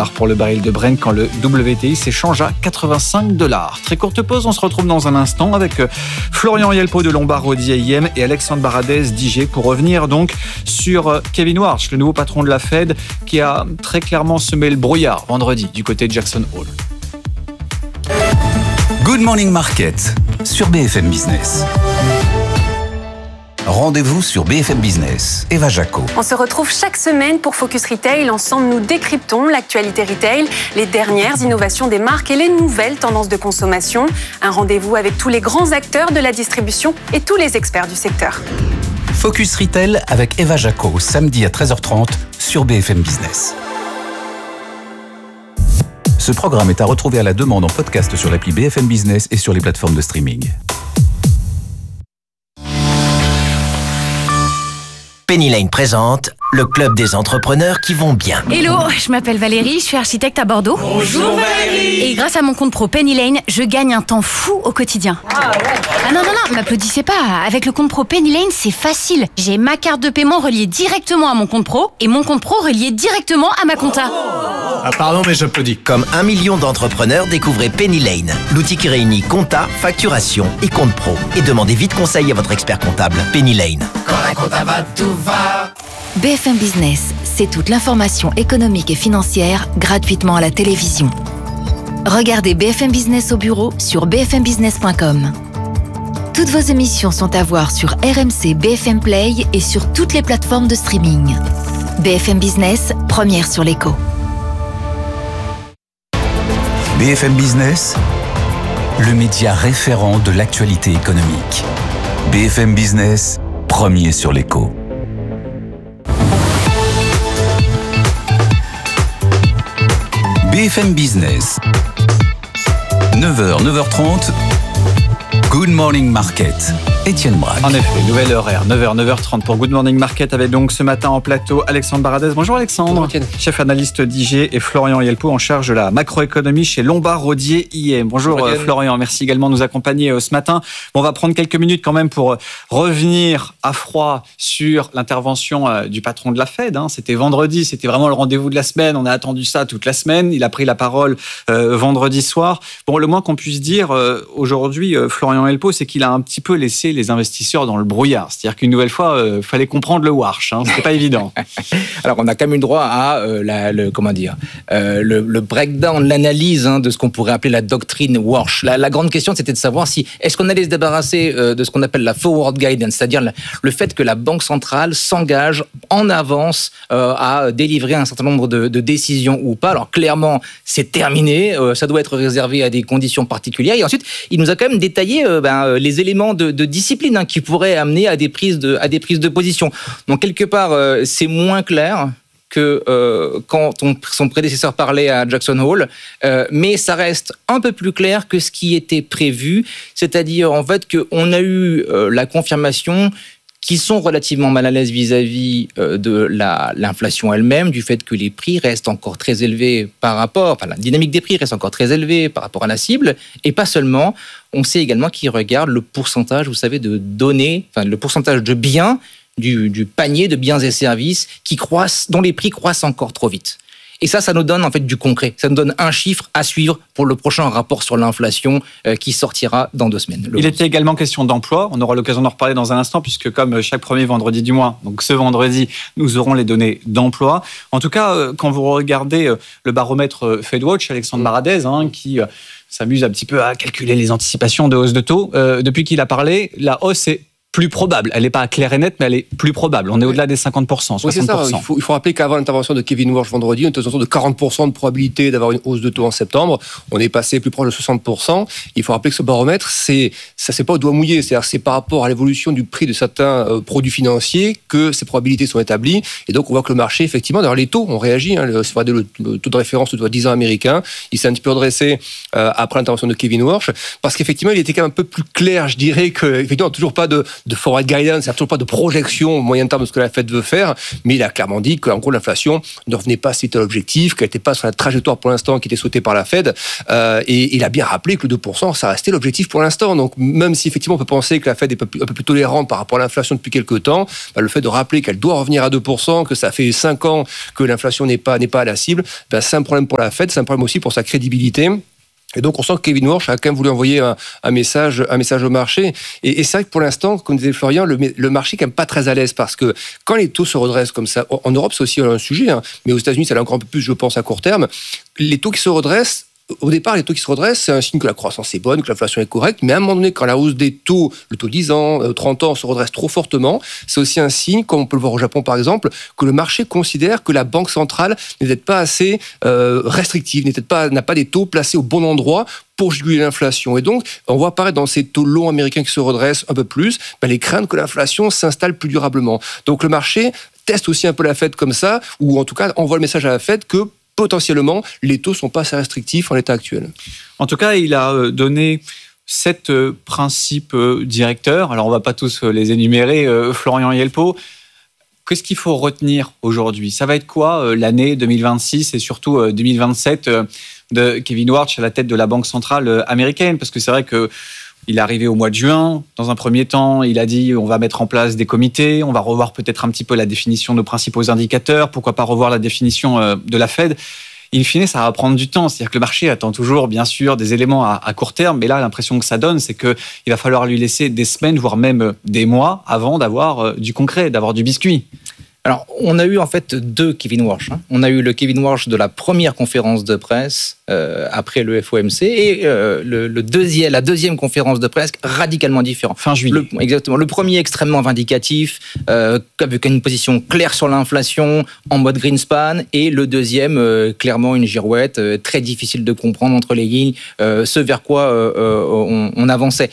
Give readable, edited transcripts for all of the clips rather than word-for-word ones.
$ pour le baril de Brent quand le WTI s'échange à $85. Très courte pause, on se retrouve dans un instant avec Florian Yelpo de Lombard Odier IM et Alexandre Baradez d'IG pour revenir donc sur Kevin Warsh, le nouveau patron de la Fed, qui a très clairement semé le brouillard vendredi du côté de Jackson Hole. Good Morning Market sur BFM Business. Rendez-vous sur BFM Business. Eva Jaco. On se retrouve chaque semaine pour Focus Retail. Ensemble, nous décryptons l'actualité retail, les dernières innovations des marques et les nouvelles tendances de consommation. Un rendez-vous avec tous les grands acteurs de la distribution et tous les experts du secteur. Focus Retail avec Eva Jaco, samedi à 13h30 sur BFM Business. Ce programme est à retrouver à la demande en podcast sur l'appli BFM Business et sur les plateformes de streaming. Penny Lane présente le club des entrepreneurs qui vont bien. Hello, je m'appelle Valérie, je suis architecte à Bordeaux. Bonjour Valérie. Et grâce à mon compte pro Penny Lane, je gagne un temps fou au quotidien. Ah non, m'applaudissez pas. Avec le compte pro Penny Lane, c'est facile. J'ai ma carte de paiement reliée directement à mon compte pro et mon compte pro relié directement à ma compta. Ah pardon, mais j'applaudis. Comme 1 million d'entrepreneurs, découvrez Penny Lane, l'outil qui réunit compta, facturation et compte pro. Et demandez vite conseil à votre expert comptable. Penny Lane. Quand la compta va, tout va. BFM Business, c'est toute l'information économique et financière gratuitement à la télévision. Regardez BFM Business au bureau sur bfmbusiness.com. Toutes vos émissions sont à voir sur RMC BFM Play et sur toutes les plateformes de streaming. BFM Business, première sur l'écho. BFM Business, le média référent de l'actualité économique. BFM Business, premier sur l'écho. BFM Business, 9h, 9h30, Good Morning Market. Étienne Braque. En effet, nouvelle horaire, 9h, 9h30 pour Good Morning Market avec donc ce matin en plateau Alexandre Baradez. Bonjour Alexandre, chef analyste d'IG et Florian Yelpo en charge de la macroéconomie chez Lombard Odier IM. Bonjour Florian, merci également de nous accompagner ce matin. Bon, on va prendre quelques minutes quand même pour revenir à froid sur l'intervention du patron de la Fed. C'était vendredi, c'était vraiment le rendez-vous de la semaine. On a attendu ça toute la semaine. Il a pris la parole vendredi soir. Bon, le moins qu'on puisse dire aujourd'hui, Florian Yelpo, c'est qu'il a un petit peu laissé les investisseurs dans le brouillard. C'est-à-dire qu'une nouvelle fois, fallait comprendre le Warsh. C'était pas évident. Alors, on a quand même eu droit à le breakdown, l'analyse de ce qu'on pourrait appeler la doctrine Warsh. La grande question, c'était de savoir si est-ce qu'on allait se débarrasser de ce qu'on appelle la forward guidance, c'est-à-dire le fait que la Banque centrale s'engage en avance à délivrer un certain nombre de décisions ou pas. Alors, clairement, c'est terminé. Ça doit être réservé à des conditions particulières. Et ensuite, il nous a quand même détaillé les éléments de discipline qui pourraient amener à des prises de position. Donc, quelque part, c'est moins clair que quand son prédécesseur parlait à Jackson Hole, mais ça reste un peu plus clair que ce qui était prévu, c'est-à-dire en fait qu'on a eu la confirmation qu'ils sont relativement mal à l'aise vis-à-vis de l'inflation elle-même, du fait que les prix restent encore très élevés la dynamique des prix reste encore très élevée par rapport à la cible, et pas seulement, on sait également qu'ils regardent le pourcentage, vous savez, le pourcentage de biens, du panier de biens et services dont les prix croissent encore trop vite. Et ça nous donne en fait du concret. Ça nous donne un chiffre à suivre pour le prochain rapport sur l'inflation qui sortira dans 2 semaines. Il était également question d'emploi. On aura l'occasion d'en reparler dans un instant puisque comme chaque premier vendredi du mois, donc ce vendredi, nous aurons les données d'emploi. En tout cas, quand vous regardez le baromètre FedWatch, Alexandre Baradez, qui s'amuse un petit peu à calculer les anticipations de hausse de taux, depuis qu'il a parlé, la hausse est plus probable. Elle n'est pas claire et nette, mais elle est plus probable. On est au-delà des 50%, 60%. Oui, c'est ça. Il faut rappeler qu'avant l'intervention de Kevin Warsh vendredi, on était autour de 40% de probabilité d'avoir une hausse de taux en septembre. On est passé plus proche de 60%. Il faut rappeler que ce baromètre, ça c'est pas au doigt mouillé. C'est-à-dire c'est par rapport à l'évolution du prix de certains produits financiers que ces probabilités sont établies. Et donc, on voit que le marché, effectivement, d'ailleurs, les taux ont réagi. Le taux de référence, le taux à 10 ans américain, il s'est un petit peu redressé après l'intervention de Kevin Warsh, parce qu'effectivement, il était quand même un peu plus clair, je dirais, que, effectivement, toujours pas de forward guidance, il n'y a toujours pas de projection au moyen terme de ce que la Fed veut faire, mais il a clairement dit qu'en gros l'inflation ne revenait pas à l'objectif, qu'elle n'était pas sur la trajectoire pour l'instant qui était souhaitée par la Fed, et il a bien rappelé que le 2%, ça restait l'objectif pour l'instant. Donc même si effectivement on peut penser que la Fed est un peu plus tolérante par rapport à l'inflation depuis quelques temps, le fait de rappeler qu'elle doit revenir à 2%, que ça fait 5 ans que l'inflation n'est pas à la cible, c'est un problème pour la Fed, c'est un problème aussi pour sa crédibilité. Et donc, on sent que Kevin Warsh a quand même voulu envoyer un message au marché. Et c'est vrai que pour l'instant, comme disait Florian, le marché est quand même pas très à l'aise parce que quand les taux se redressent comme ça, en Europe, c'est aussi un sujet, mais aux États-Unis, ça l'est encore un peu plus, je pense, à court terme. Les taux qui se redressent, au départ, les taux qui se redressent, c'est un signe que la croissance est bonne, que l'inflation est correcte, mais à un moment donné, quand la hausse des taux, le taux 10 ans, 30 ans se redresse trop fortement, c'est aussi un signe, comme on peut le voir au Japon par exemple, que le marché considère que la banque centrale n'est peut-être pas assez restrictive, n'a pas des taux placés au bon endroit pour juguler l'inflation. Et donc, on voit apparaître dans ces taux longs américains qui se redressent un peu plus, les craintes que l'inflation s'installe plus durablement. Donc le marché teste aussi un peu la Fed comme ça, ou en tout cas envoie le message à la Fed que potentiellement, les taux ne sont pas assez restrictifs en l'état actuel. En tout cas, il a donné 7 principes directeurs. Alors, on ne va pas tous les énumérer, Florian Yelpo. Qu'est-ce qu'il faut retenir aujourd'hui ? Ça va être quoi l'année 2026 et surtout 2027 de Kevin Warsh à la tête de la Banque centrale américaine ? Parce que c'est vrai que il est arrivé au mois de juin. Dans un premier temps, il a dit on va mettre en place des comités, on va revoir peut-être un petit peu la définition de nos principaux indicateurs, pourquoi pas revoir la définition de la Fed. In fine, ça va prendre du temps. C'est-à-dire que le marché attend toujours, bien sûr, des éléments à court terme, mais là, l'impression que ça donne, c'est qu'il va falloir lui laisser des semaines, voire même des mois, avant d'avoir du concret, d'avoir du biscuit. Alors, on a eu en fait 2 Kevin Warsh. On a eu le Kevin Warsh de la première conférence de presse après le FOMC et la deuxième conférence de presse radicalement différent. Fin juillet. Exactement. Le premier extrêmement vindicatif, avec une position claire sur l'inflation en mode Greenspan, et le deuxième clairement une girouette très difficile de comprendre entre les lignes, ce vers quoi on avançait.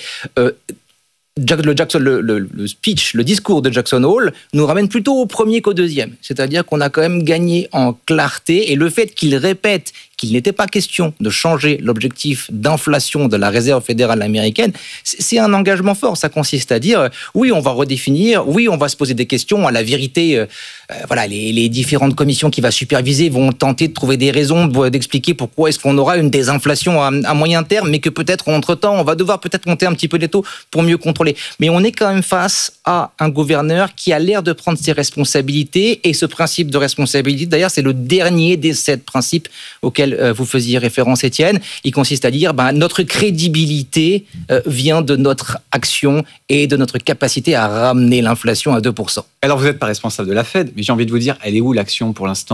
Le speech, le discours de Jackson Hole nous ramène plutôt au premier qu'au deuxième. C'est-à-dire qu'on a quand même gagné en clarté, et le fait qu'il répète qu'il n'était pas question de changer l'objectif d'inflation de la Réserve fédérale américaine, c'est un engagement fort. Ça consiste à dire, oui, on va redéfinir, oui, on va se poser des questions. À la vérité, les différentes commissions qui vont superviser vont tenter de trouver des raisons d'expliquer pourquoi est-ce qu'on aura une désinflation à moyen terme, mais que peut-être, entre-temps, on va devoir peut-être monter un petit peu les taux pour mieux contrôler. Mais on est quand même face à un gouverneur qui a l'air de prendre ses responsabilités, et ce principe de responsabilité, d'ailleurs, c'est le dernier des 7 principes auxquels vous faisiez référence, Étienne. Il consiste à dire notre crédibilité vient de notre action et de notre capacité à ramener l'inflation à 2%. Alors, vous n'êtes pas responsable de la Fed, mais j'ai envie de vous dire, elle est où l'action pour l'instant ?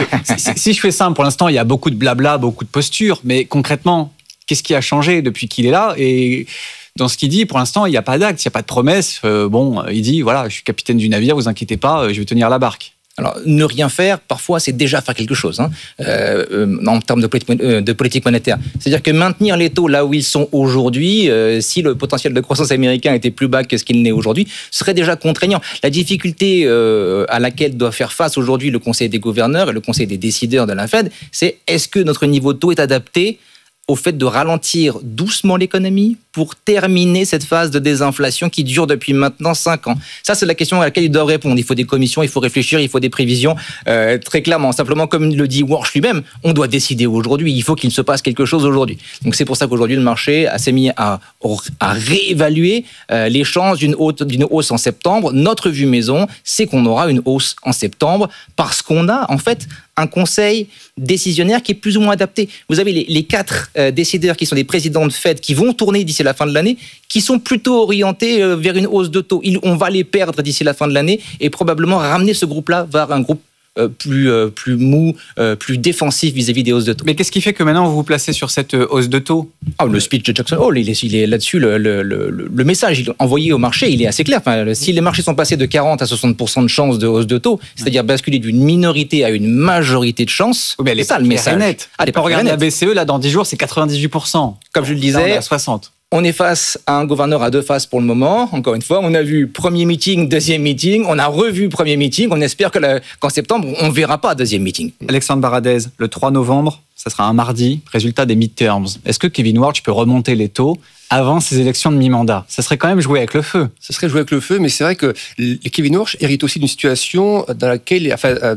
Si je fais simple, pour l'instant, il y a beaucoup de blabla, beaucoup de postures, mais concrètement, qu'est-ce qui a changé depuis qu'il est là ? Et dans ce qu'il dit, pour l'instant, il n'y a pas d'acte, il n'y a pas de promesse. Il dit, voilà, je suis capitaine du navire, vous inquiétez pas, je vais tenir la barque. Alors, ne rien faire, parfois, c'est déjà faire quelque chose, en termes de politique monétaire. C'est-à-dire que maintenir les taux là où ils sont aujourd'hui, si le potentiel de croissance américain était plus bas que ce qu'il n'est aujourd'hui, serait déjà contraignant. La difficulté à laquelle doit faire face aujourd'hui le Conseil des gouverneurs et le Conseil des décideurs de la Fed, c'est est-ce que notre niveau de taux est adapté au fait de ralentir doucement l'économie pour terminer cette phase de désinflation qui dure depuis maintenant 5 ans. Ça, c'est la question à laquelle ils doivent répondre. Il faut des commissions, il faut réfléchir, il faut des prévisions, très clairement. Simplement, comme le dit Warsh lui-même, on doit décider aujourd'hui. Il faut qu'il se passe quelque chose aujourd'hui. Donc, c'est pour ça qu'aujourd'hui, le marché s'est mis à réévaluer les chances d'une hausse en septembre. Notre vue maison, c'est qu'on aura une hausse en septembre parce qu'on a, en fait, un conseil décisionnaire qui est plus ou moins adapté. Vous avez les 4 décideurs qui sont des présidents de Fed qui vont tourner d'ici la fin de l'année, qui sont plutôt orientés vers une hausse de taux. On va les perdre d'ici la fin de l'année et probablement ramener ce groupe-là vers un groupe plus mou, plus défensif vis-à-vis des hausses de taux. Mais qu'est-ce qui fait que maintenant vous vous placez sur cette hausse de taux ? Le speech de Jackson Hole, il est là-dessus. Le message envoyé au marché, il est assez clair. Si les marchés sont passés de 40 à 60% de chances de hausse de taux, c'est-à-dire basculer d'une minorité à une majorité de chances, c'est ça le message. Net. Quand on regarde la BCE, là, dans 10 jours, c'est 98%. Comme je le disais, à 60%. On est face à un gouverneur à deux faces pour le moment. Encore une fois, on a vu premier meeting, deuxième meeting. On a revu premier meeting. On espère qu'en septembre, on ne verra pas deuxième meeting. Alexandre Baradez, le 3 novembre, ça sera un mardi, résultat des midterms. Est-ce que Kevin Warsh peut remonter les taux avant ces élections de mi-mandat? Ça serait quand même jouer avec le feu. Ce serait jouer avec le feu, mais c'est vrai que Kevin Warsh hérite aussi d'une situation dans laquelle,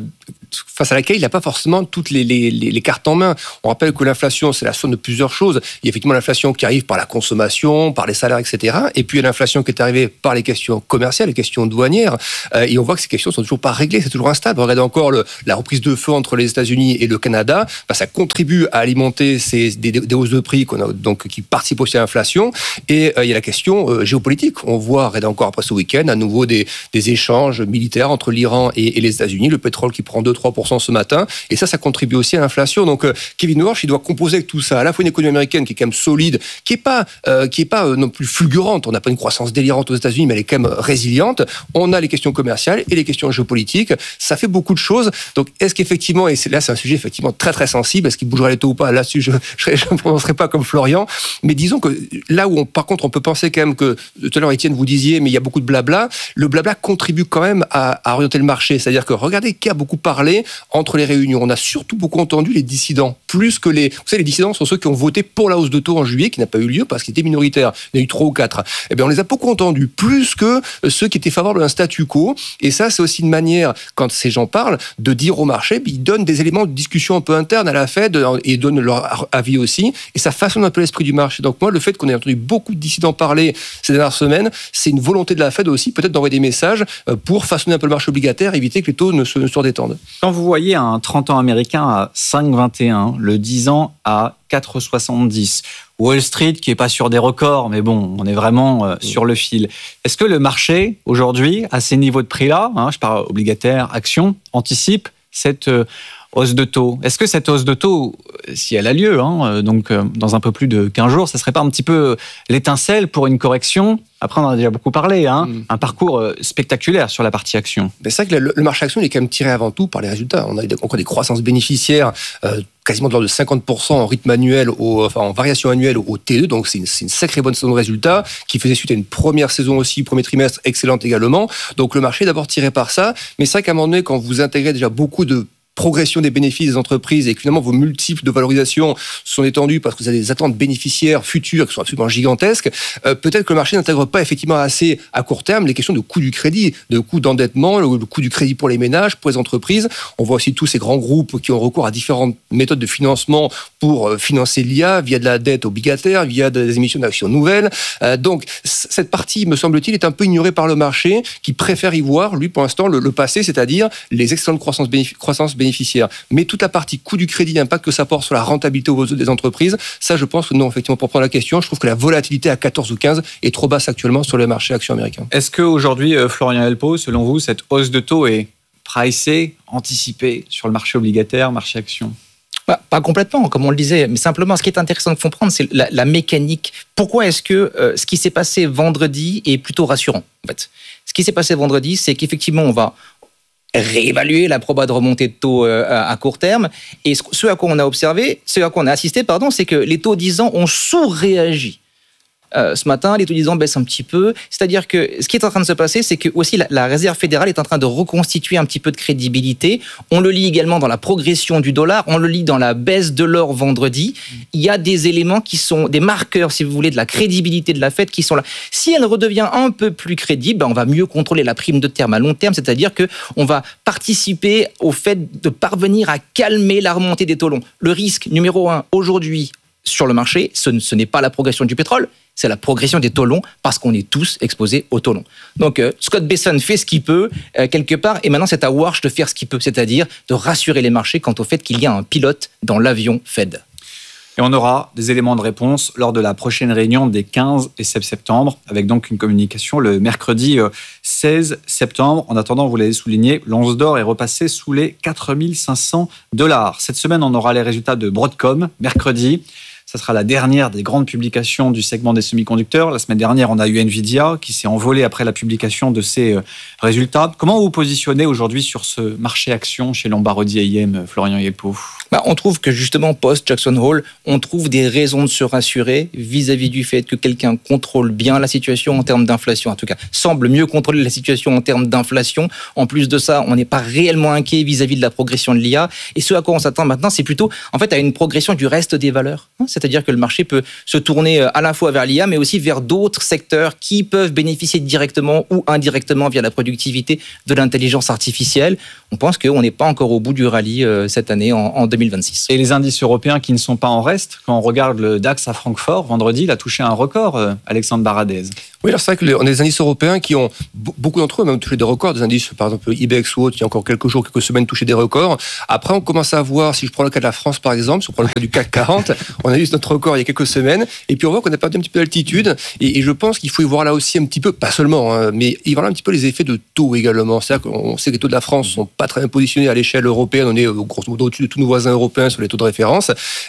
face à laquelle il n'a pas forcément toutes les cartes en main. On rappelle que l'inflation, c'est la somme de plusieurs choses. Il y a effectivement l'inflation qui arrive par la consommation, par les salaires, etc. Et puis il y a l'inflation qui est arrivée par les questions commerciales, les questions douanières. Et on voit que ces questions sont toujours pas réglées, c'est toujours instable. Regardez encore la reprise de feu entre les États-Unis et le Canada. Ça contribue à alimenter des hausses de prix qui participent aussi à l'inflation. Et il y a la question géopolitique. On voit, regardez encore après ce week-end, à nouveau des échanges militaires entre l'Iran et les États-Unis. Le pétrole qui prend 2-3% ce matin. Et ça contribue aussi à l'inflation. Donc Kevin Warsh, il doit composer avec tout ça. À la fois une économie américaine qui est quand même solide, qui est pas non plus fulgurante. On n'a pas une croissance délirante aux États-Unis, mais elle est quand même résiliente. On a les questions commerciales et les questions géopolitiques. Ça fait beaucoup de choses. Donc est-ce qu'effectivement, et c'est un sujet effectivement très très sensible, est-ce qu'il bougera les taux ou pas? Là-dessus, je ne prononcerai pas comme Florian. Mais disons que là où par contre on peut penser quand même que, tout à l'heure Étienne vous disiez, mais il y a beaucoup de blabla, le blabla contribue quand même à orienter le marché. C'est-à-dire que regardez qui a beaucoup parlé entre les réunions. On a surtout beaucoup entendu les dissidents, plus que les... Vous savez, les dissidents sont ceux qui ont voté pour la hausse de taux en juillet, qui n'a pas eu lieu parce qu'ils étaient minoritaires. Il y en a eu 3 ou 4. Eh bien, on les a beaucoup entendus, plus que ceux qui étaient favorables à un statu quo. Et ça, c'est aussi une manière, quand ces gens parlent, de dire au marché, puis ils donnent des éléments de discussion un peu interne à la Fed et donnent leur avis aussi. Et ça façonne un peu l'esprit du marché. Donc moi, le fait qu'on ait entendu beaucoup de dissidents parler ces dernières semaines, c'est une volonté de la Fed aussi, peut-être d'envoyer des messages pour façonner un peu le marché obligataire, éviter que les taux ne se redétendent. Quand vous voyez un 30 ans américain à 5,21, le 10 ans à 4,70, Wall Street qui n'est pas sur des records, mais bon, on est vraiment sur le fil. Est-ce que le marché, aujourd'hui, à ces niveaux de prix-là, je parle obligataire, action, anticipe cette hausse de taux? Est-ce que cette hausse de taux, si elle a lieu, donc dans un peu plus de 15 jours, ça ne serait pas un petit peu l'étincelle pour une correction? Après, on en a déjà beaucoup parlé, un parcours spectaculaire sur la partie action. C'est vrai que le marché action est quand même tiré avant tout par les résultats. On a encore des croissances bénéficiaires quasiment de l'ordre de 50% en rythme annuel, en variation annuelle au T2, donc c'est une sacrée bonne saison de résultats qui faisait suite à une première saison aussi, premier trimestre excellente également. Donc le marché est d'abord tiré par ça, mais c'est vrai qu'à un moment donné, quand vous intégrez déjà beaucoup de progression des bénéfices des entreprises et que finalement vos multiples de valorisation sont étendus parce que vous avez des attentes bénéficiaires futures qui sont absolument gigantesques, peut-être que le marché n'intègre pas effectivement assez à court terme les questions de coût du crédit, de coût d'endettement, le coût du crédit pour les ménages, pour les entreprises. On voit aussi tous ces grands groupes qui ont recours à différentes méthodes de financement pour financer l'IA via de la dette obligataire, via des émissions d'actions nouvelles. Donc cette partie, me semble-t-il, est un peu ignorée par le marché qui préfère y voir, lui, pour l'instant, le passé, c'est-à-dire les excellentes croissances bénéficiaires. Mais toute la partie coût du crédit, l'impact que ça porte sur la rentabilité des entreprises, ça, je pense que non, effectivement, pour prendre la question, je trouve que la volatilité à 14 ou 15 est trop basse actuellement sur les marchés actions américains. Est-ce qu'aujourd'hui, Florian Helpo, selon vous, cette hausse de taux est pricée, anticipée sur le marché obligataire, marché action? Pas complètement, comme on le disait, mais simplement, ce qui est intéressant de comprendre, c'est la mécanique. Pourquoi est-ce que ce qui s'est passé vendredi est plutôt rassurant, en fait? Ce qui s'est passé vendredi, c'est qu'effectivement, on va réévaluer la proba de remontée de taux à court terme. Et ce à quoi on a assisté, c'est que les taux 10 ans ont sous-réagi. Ce matin, les taux 10 ans baissent un petit peu. C'est-à-dire que ce qui est en train de se passer, c'est que aussi la Réserve fédérale est en train de reconstituer un petit peu de crédibilité. On le lit également dans la progression du dollar, on le lit dans la baisse de l'or vendredi. Il y a des éléments qui sont des marqueurs, si vous voulez, de la crédibilité de la Fed qui sont là. Si elle redevient un peu plus crédible, on va mieux contrôler la prime de terme à long terme, c'est-à-dire qu'on va participer au fait de parvenir à calmer la remontée des taux longs. Le risque numéro 1 aujourd'hui sur le marché, ce n'est pas la progression du pétrole, c'est la progression des taux longs parce qu'on est tous exposés aux taux longs. Donc Scott Bessent fait ce qu'il peut quelque part et maintenant c'est à Warsh de faire ce qu'il peut, c'est-à-dire de rassurer les marchés quant au fait qu'il y a un pilote dans l'avion Fed. Et on aura des éléments de réponse lors de la prochaine réunion des 15 et 16 septembre, avec donc une communication le mercredi 16 septembre. En attendant, vous l'avez souligné, l'once d'or est repassée sous les $4 500. Cette semaine, on aura les résultats de Broadcom, mercredi. Ça sera la dernière des grandes publications du segment des semi-conducteurs. La semaine dernière, on a eu Nvidia qui s'est envolé après la publication de ses résultats. Comment vous positionnez aujourd'hui sur ce marché action chez Lombardi IM, Florian Yelpo? On trouve que justement, post-Jackson Hole, on trouve des raisons de se rassurer vis-à-vis du fait que quelqu'un contrôle bien la situation en termes d'inflation, en tout cas, semble mieux contrôler la situation en termes d'inflation. En plus de ça, on n'est pas réellement inquiet vis-à-vis de la progression de l'IA. Et ce à quoi on s'attend maintenant, c'est plutôt en fait à une progression du reste des valeurs. C'est-à-dire que le marché peut se tourner à la fois vers l'IA, mais aussi vers d'autres secteurs qui peuvent bénéficier directement ou indirectement via la productivité de l'intelligence artificielle. On pense qu'on n'est pas encore au bout du rallye cette année en 2026. Et les indices européens qui ne sont pas en reste, quand on regarde le DAX à Francfort, vendredi, il a touché un record, Alexandre Baradez. Oui, alors c'est vrai qu'on a des indices européens qui ont, beaucoup d'entre eux, même touché des records, des indices, par exemple, IBEX ou autre, il y a encore quelques jours, quelques semaines, touché des records. Après, on commence à voir, si je prends le cas de la France, par exemple, si on prend le cas du CAC 40, on a eu notre record il y a quelques semaines, et puis on voit qu'on a perdu un petit peu d'altitude, et je pense qu'il faut y voir là aussi un petit peu, pas seulement, mais y voir là un petit peu les effets de taux également. C'est-à-dire qu'on sait que les taux de la France sont pas très bien positionnés à l'échelle européenne, on est grosso modo au-dessus de tous nos voisins européens sur les taux de référence.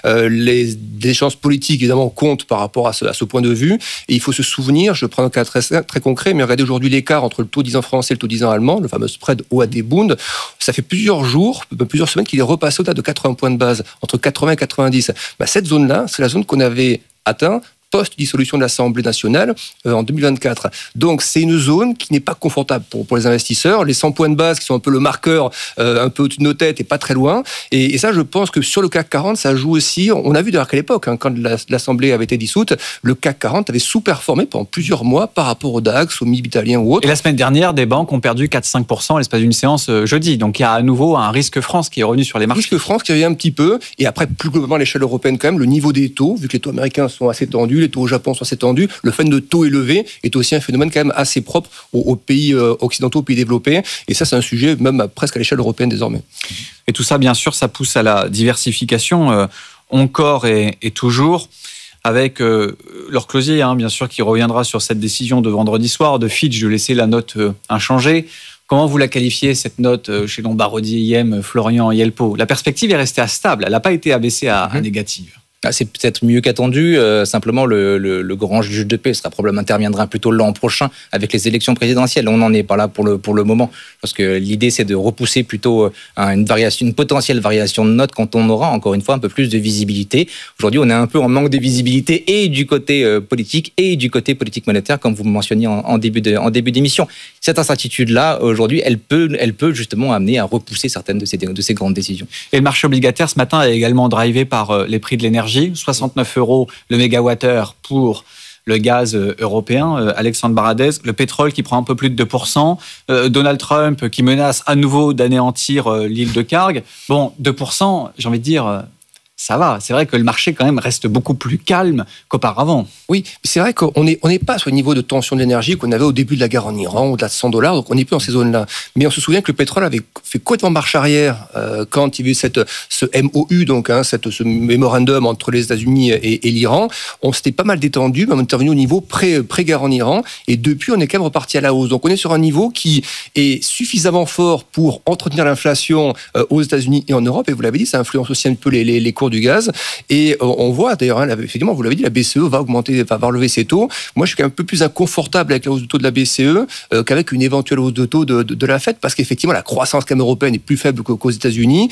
Les échéances politiques, évidemment, comptent par rapport à ce point de vue, et il faut se souvenir, je prends un cas très concret, mais regardez aujourd'hui l'écart entre le taux 10 ans français et le taux 10 ans allemand, le fameux spread OAT-Bund, ça fait plusieurs jours, plusieurs semaines qu'il est repassé au-delà de 80 points de base, entre 80 et 90. Cette zone-là, c'est la zone qu'on avait atteint post-dissolution de l'Assemblée nationale en 2024. Donc, c'est une zone qui n'est pas confortable pour les investisseurs. Les 100 points de base qui sont un peu le marqueur, un peu au-dessus de nos têtes et pas très loin. Et ça, je pense que sur le CAC 40, ça joue aussi. On a vu d'ailleurs qu'à l'époque, quand l'Assemblée avait été dissoute, le CAC 40 avait sous-performé pendant plusieurs mois par rapport au DAX, au MIB italien ou autre. Et la semaine dernière, des banques ont perdu 4-5% à l'espace d'une séance jeudi. Donc, il y a à nouveau un risque France qui est revenu sur les marchés. Risque France qui revient un petit peu. Et après, plus globalement, à l'échelle européenne, quand même, le niveau des taux, vu que les taux américains sont assez tendus, les taux au Japon sont assez tendus, le phénomène de taux élevé est aussi un phénomène quand même assez propre aux pays occidentaux, aux pays développés. Et ça, c'est un sujet même presque à l'échelle européenne désormais. Et tout ça, bien sûr, ça pousse à la diversification. Encore et toujours, avec leur closier, bien sûr, qui reviendra sur cette décision de vendredi soir de Fitch de laisser la note inchangée. Comment vous la qualifiez, cette note chez Lombardi IM, Florian Yelpo? La perspective est restée stable, elle n'a pas été abaissée à négative. C'est peut-être mieux qu'attendu. Simplement, le grand juge de paix interviendra plutôt l'an prochain avec les élections présidentielles. On n'en est pas là pour le moment. Parce que l'idée, c'est de repousser plutôt une potentielle variation de notes quand on aura, encore une fois, un peu plus de visibilité. Aujourd'hui, on est un peu en manque de visibilité et du côté politique et du côté politique monétaire, comme vous mentionniez en début d'émission. Cette incertitude-là, aujourd'hui, elle peut justement amener à repousser certaines de ces grandes décisions. Et le marché obligataire, ce matin, est également drivé par les prix de l'énergie. 69 € le mégawattheure pour le gaz européen. Alexandre Baradez, le pétrole qui prend un peu plus de 2%. Donald Trump qui menace à nouveau d'anéantir l'île de Kharg. Bon, 2%, j'ai envie de dire... ça va. C'est vrai que le marché, quand même, reste beaucoup plus calme qu'auparavant. Oui, c'est vrai qu'on n'est pas sur le niveau de tension de l'énergie qu'on avait au début de la guerre en Iran, au-delà de $100, donc on n'est plus dans ces zones-là. Mais on se souvient que le pétrole avait fait complètement marche arrière quand il y avait ce MOU, donc ce mémorandum entre les États-Unis et l'Iran. On s'était pas mal détendu, mais on est intervenu au niveau pré-guerre en Iran, et depuis, on est quand même reparti à la hausse. Donc on est sur un niveau qui est suffisamment fort pour entretenir l'inflation aux États-Unis et en Europe, et vous l'avez dit, ça influence aussi un peu les cours du gaz, et on voit d'ailleurs, effectivement, vous l'avez dit, la BCE va relever ses taux. Moi, je suis quand même un peu plus inconfortable avec la hausse de taux de la BCE qu'avec une éventuelle hausse de taux de la Fed, parce qu'effectivement, la croissance quand même européenne est plus faible qu'aux États-Unis,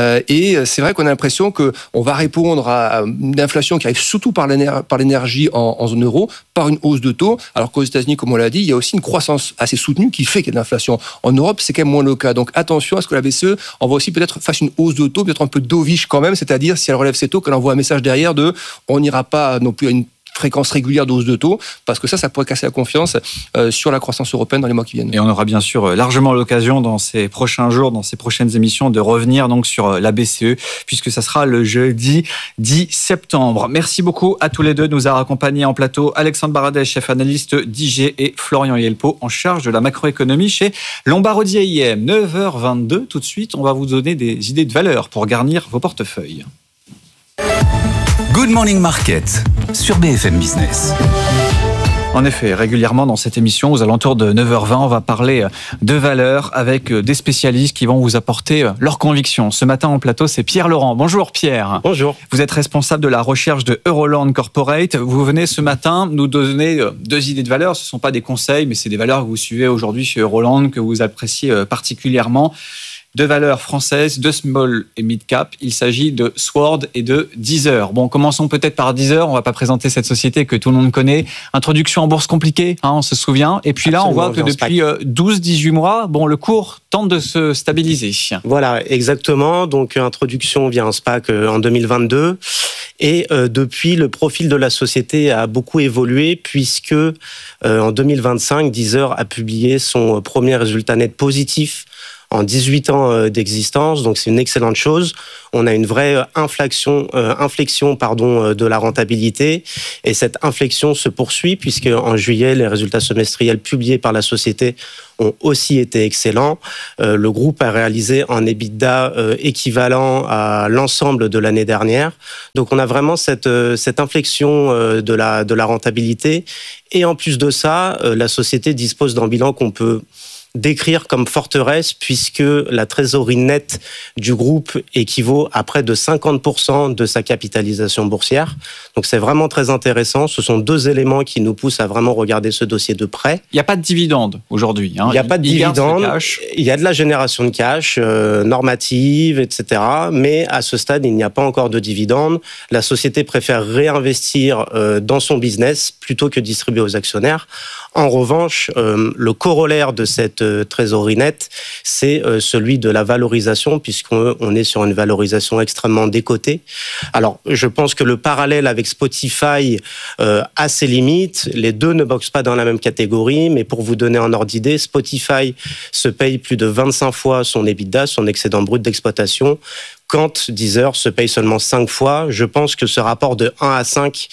et c'est vrai qu'on a l'impression qu'on va répondre à une inflation qui arrive surtout par l'énergie en zone euro, par une hausse de taux, alors qu'aux États-Unis, comme on l'a dit, il y a aussi une croissance assez soutenue qui fait qu'il y a de l'inflation. En Europe, c'est quand même moins le cas. Donc attention à ce que la BCE envoie aussi peut-être fasse une hausse de taux, peut-être un peu dovish quand même, c'est-à-dire si elle relève ses taux, qu'elle envoie un message derrière de on n'ira pas non plus à une fréquence régulière de hausse de taux, parce que ça pourrait casser la confiance sur la croissance européenne dans les mois qui viennent. Et on aura bien sûr largement l'occasion dans ces prochains jours, dans ces prochaines émissions, de revenir donc sur la BCE, puisque ça sera le jeudi 10 septembre. Merci beaucoup à tous les deux de nous avoir accompagnés en plateau. Alexandre Baradez, chef analyste d'IG, et Florian Yelpo, en charge de la macroéconomie chez Lombardi IM. 9h22, tout de suite, on va vous donner des idées de valeur pour garnir vos portefeuilles. Good Morning Market sur BFM Business. En effet, régulièrement dans cette émission, aux alentours de 9h20, on va parler de valeurs avec des spécialistes qui vont vous apporter leurs convictions. Ce matin en plateau, c'est Pierre Laurent. Bonjour Pierre. Bonjour. Vous êtes responsable de la recherche de Euroland Corporate. Vous venez ce matin nous donner 2 idées de valeurs. Ce ne sont pas des conseils, mais c'est des valeurs que vous suivez aujourd'hui chez Euroland, que vous appréciez particulièrement. 2 valeurs françaises, 2 small et mid cap. Il s'agit de Sword et de Deezer. Bon, commençons peut-être par Deezer. On ne va pas présenter cette société que tout le monde connaît. Introduction en bourse compliquée, on se souvient. Et puis là, absolument, on voit que depuis 12-18 mois, le cours tente de se stabiliser. Voilà, exactement. Donc, introduction via un SPAC en 2022. Et depuis, le profil de la société a beaucoup évolué puisque en 2025, Deezer a publié son premier résultat net positif en 18 ans d'existence, donc c'est une excellente chose. On a une vraie inflexion de la rentabilité, et cette inflexion se poursuit puisque en juillet, les résultats semestriels publiés par la société ont aussi été excellents. Le groupe a réalisé un EBITDA équivalent à l'ensemble de l'année dernière. Donc on a vraiment cette inflexion de la rentabilité, et en plus de ça, la société dispose d'un bilan qu'on peut décrire comme forteresse, puisque la trésorerie nette du groupe équivaut à près de 50% de sa capitalisation boursière. Donc c'est vraiment très intéressant. Ce sont 2 éléments qui nous poussent à vraiment regarder ce dossier de près. Il n'y a pas de dividende aujourd'hui. Il n'y a pas de dividende. Il y a de la génération de cash normative, etc. Mais à ce stade, il n'y a pas encore de dividende. La société préfère réinvestir dans son business plutôt que distribuer aux actionnaires. En revanche, le corollaire de cette trésorerie nette, c'est celui de la valorisation, puisqu'on est sur une valorisation extrêmement décotée. Alors, je pense que le parallèle avec Spotify a ses limites. Les deux ne boxent pas dans la même catégorie, mais pour vous donner un ordre d'idée, Spotify se paye plus de 25 fois son EBITDA, son excédent brut d'exploitation, quand Deezer se paye seulement 5 fois. Je pense que ce rapport de 1 à 5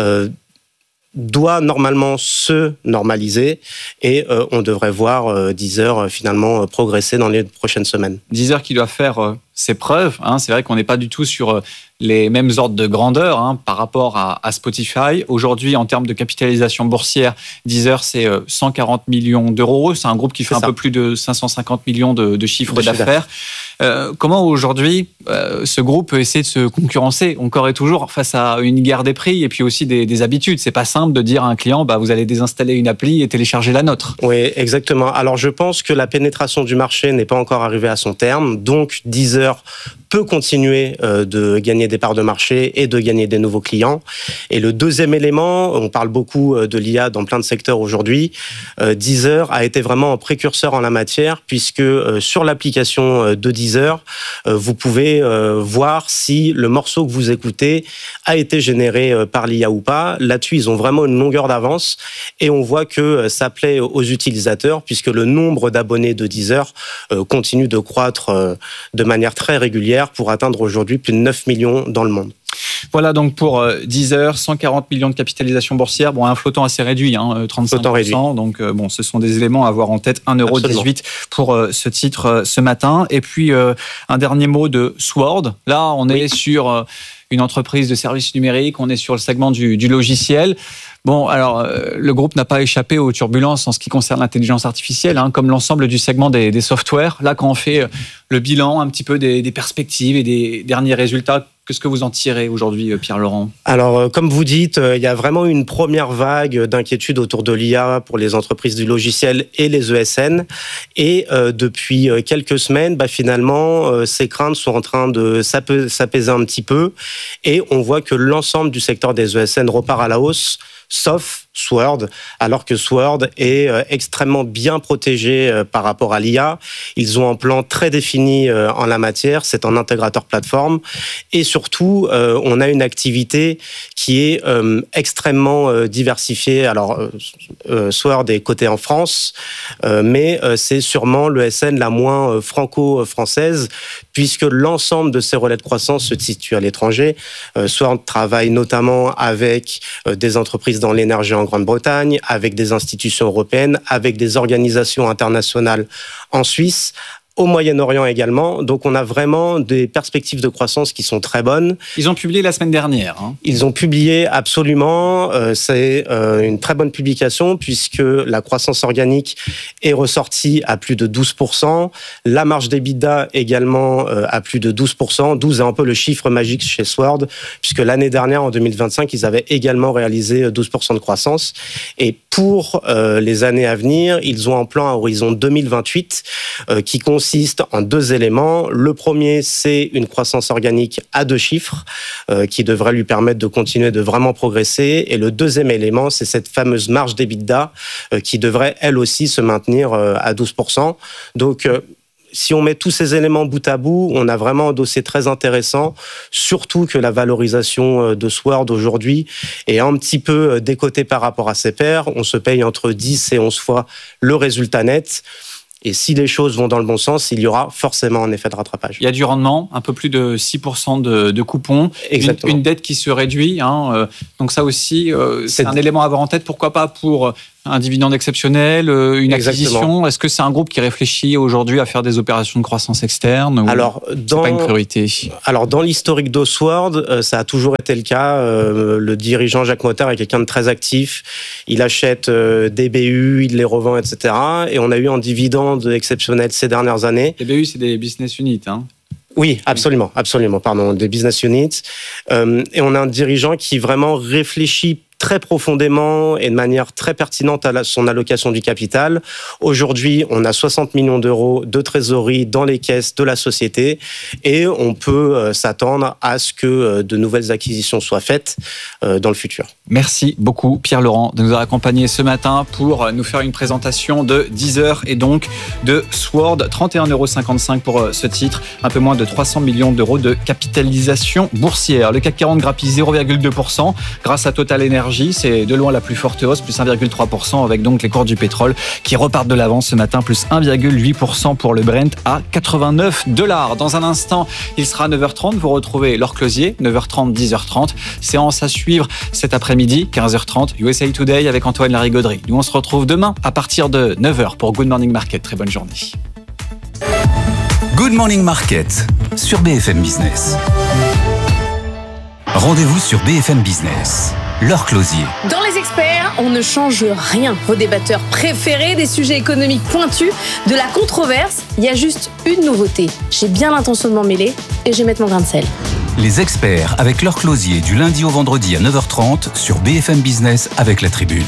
doit normalement se normaliser, et on devrait voir Deezer finalement progresser dans les prochaines semaines. Deezer qui doit faire ses preuves, c'est vrai qu'on n'est pas du tout sur les mêmes ordres de grandeur par rapport à Spotify. Aujourd'hui, en termes de capitalisation boursière, Deezer, c'est 140 millions d'euros. C'est un groupe qui fait un peu plus de 550 millions de chiffre d'affaires. Comment aujourd'hui ce groupe peut essayer de se concurrencer encore et toujours face à une guerre des prix et puis aussi des habitudes? C'est pas simple de dire à un client vous allez désinstaller une appli et télécharger la nôtre. Oui, exactement. Alors je pense que la pénétration du marché n'est pas encore arrivée à son terme, donc Deezer peut continuer de gagner des parts de marché et de gagner des nouveaux clients. Et le deuxième élément, on parle beaucoup de l'IA dans plein de secteurs aujourd'hui, Deezer a été vraiment un précurseur en la matière, puisque sur l'application de Deezer, vous pouvez voir si le morceau que vous écoutez a été généré par l'IA ou pas. Là-dessus, ils ont vraiment une longueur d'avance, et on voit que ça plaît aux utilisateurs, puisque le nombre d'abonnés de Deezer continue de croître de manière très régulière pour atteindre aujourd'hui plus de 9 millions dans le monde. Voilà donc pour Deezer, 140 millions de capitalisation boursière, un flottant assez réduit, 35%. Réduit. Donc ce sont des éléments à avoir en tête. 1,18€ pour ce titre ce matin. Et puis un dernier mot de Sword. Là, on est sur une entreprise de services numériques, on est sur le segment du logiciel. Le groupe n'a pas échappé aux turbulences en ce qui concerne l'intelligence artificielle, comme l'ensemble du segment des softwares. Là, quand on fait le bilan un petit peu des perspectives et des derniers résultats, qu'est-ce que vous en tirez aujourd'hui, Pierre Laurent? Alors, comme vous dites, il y a vraiment une première vague d'inquiétude autour de l'IA pour les entreprises du logiciel et les ESN. Et depuis quelques semaines, finalement, ces craintes sont en train de s'apaiser un petit peu. Et on voit que l'ensemble du secteur des ESN repart à la hausse, sauf Sword, alors que Sword est extrêmement bien protégé par rapport à l'IA. Ils ont un plan très défini en la matière, c'est un intégrateur plateforme, et surtout, on a une activité qui est extrêmement diversifiée. Alors, Sword est coté en France, mais c'est sûrement l'ESN la moins franco-française, puisque l'ensemble de ses relais de croissance se situe à l'étranger. Sword travaille notamment avec des entreprises dans l'énergie en Grande-Bretagne, avec des institutions européennes, avec des organisations internationales en Suisse, au Moyen-Orient également. Donc on a vraiment des perspectives de croissance qui sont très bonnes. Ils ont publié la semaine dernière. Ils ont publié absolument. C'est une très bonne publication puisque la croissance organique est ressortie à plus de 12%. La marge d'EBITDA également à plus de 12%. 12 est un peu le chiffre magique chez Sword puisque l'année dernière, en 2025, ils avaient également réalisé 12% de croissance. Et pour les années à venir, ils ont un plan à horizon 2028 qui consiste en 2 éléments. Le premier, c'est une croissance organique à 2 chiffres qui devrait lui permettre de continuer de vraiment progresser. Et le deuxième élément, c'est cette fameuse marge d'EBITDA qui devrait, elle aussi, se maintenir à 12%. Donc, si on met tous ces éléments bout à bout, on a vraiment un dossier très intéressant, surtout que la valorisation de Sword aujourd'hui est un petit peu décotée par rapport à ses pairs. On se paye entre 10 et 11 fois le résultat net. Et si les choses vont dans le bon sens, il y aura forcément un effet de rattrapage. Il y a du rendement, un peu plus de 6% de coupons, une dette qui se réduit. Donc ça aussi, c'est un élément à avoir en tête. Pourquoi pas pour un dividende exceptionnel, une acquisition? Est-ce que c'est un groupe qui réfléchit aujourd'hui à faire des opérations de croissance externe ou Alors, c'est pas une priorité? Alors, dans l'historique d'Osword, ça a toujours été le cas. Le dirigeant Jacques Motter est quelqu'un de très actif. Il achète des BU, il les revend, etc. Et on a eu un dividende exceptionnel ces dernières années. Les BU, c'est des business units, Oui, absolument, pardon, des business units. Et on a un dirigeant qui vraiment réfléchit très profondément et de manière très pertinente à son allocation du capital. Aujourd'hui, on a 60 millions d'euros de trésorerie dans les caisses de la société et on peut s'attendre à ce que de nouvelles acquisitions soient faites dans le futur. Merci beaucoup Pierre-Laurent de nous avoir accompagnés ce matin pour nous faire une présentation de Deezer et donc de Sword. 31,55 € pour ce titre, un peu moins de 300 millions d'euros de capitalisation boursière. Le CAC 40 grappille 0,2% grâce à Total Energy. C'est de loin la plus forte hausse, plus 1,3% avec donc les cours du pétrole qui repartent de l'avant ce matin, plus 1,8% pour le Brent à $89. Dans un instant, il sera 9h30. Vous retrouvez Laure Closier, 9h30, 10h30. Séance à suivre cet après-midi, 15h30, USA Today avec Antoine Larigauderie. Nous, on se retrouve demain à partir de 9h pour Good Morning Market. Très bonne journée. Good Morning Market sur BFM Business. Rendez-vous sur BFM Business. Laure Closier. Dans les experts, on ne change rien. Vos débatteurs préférés, des sujets économiques pointus, de la controverse. Il y a juste une nouveauté. J'ai bien l'intention de m'en mêler et je vais mettre mon grain de sel. Les experts avec Laure Closier du lundi au vendredi à 9h30 sur BFM Business avec La Tribune.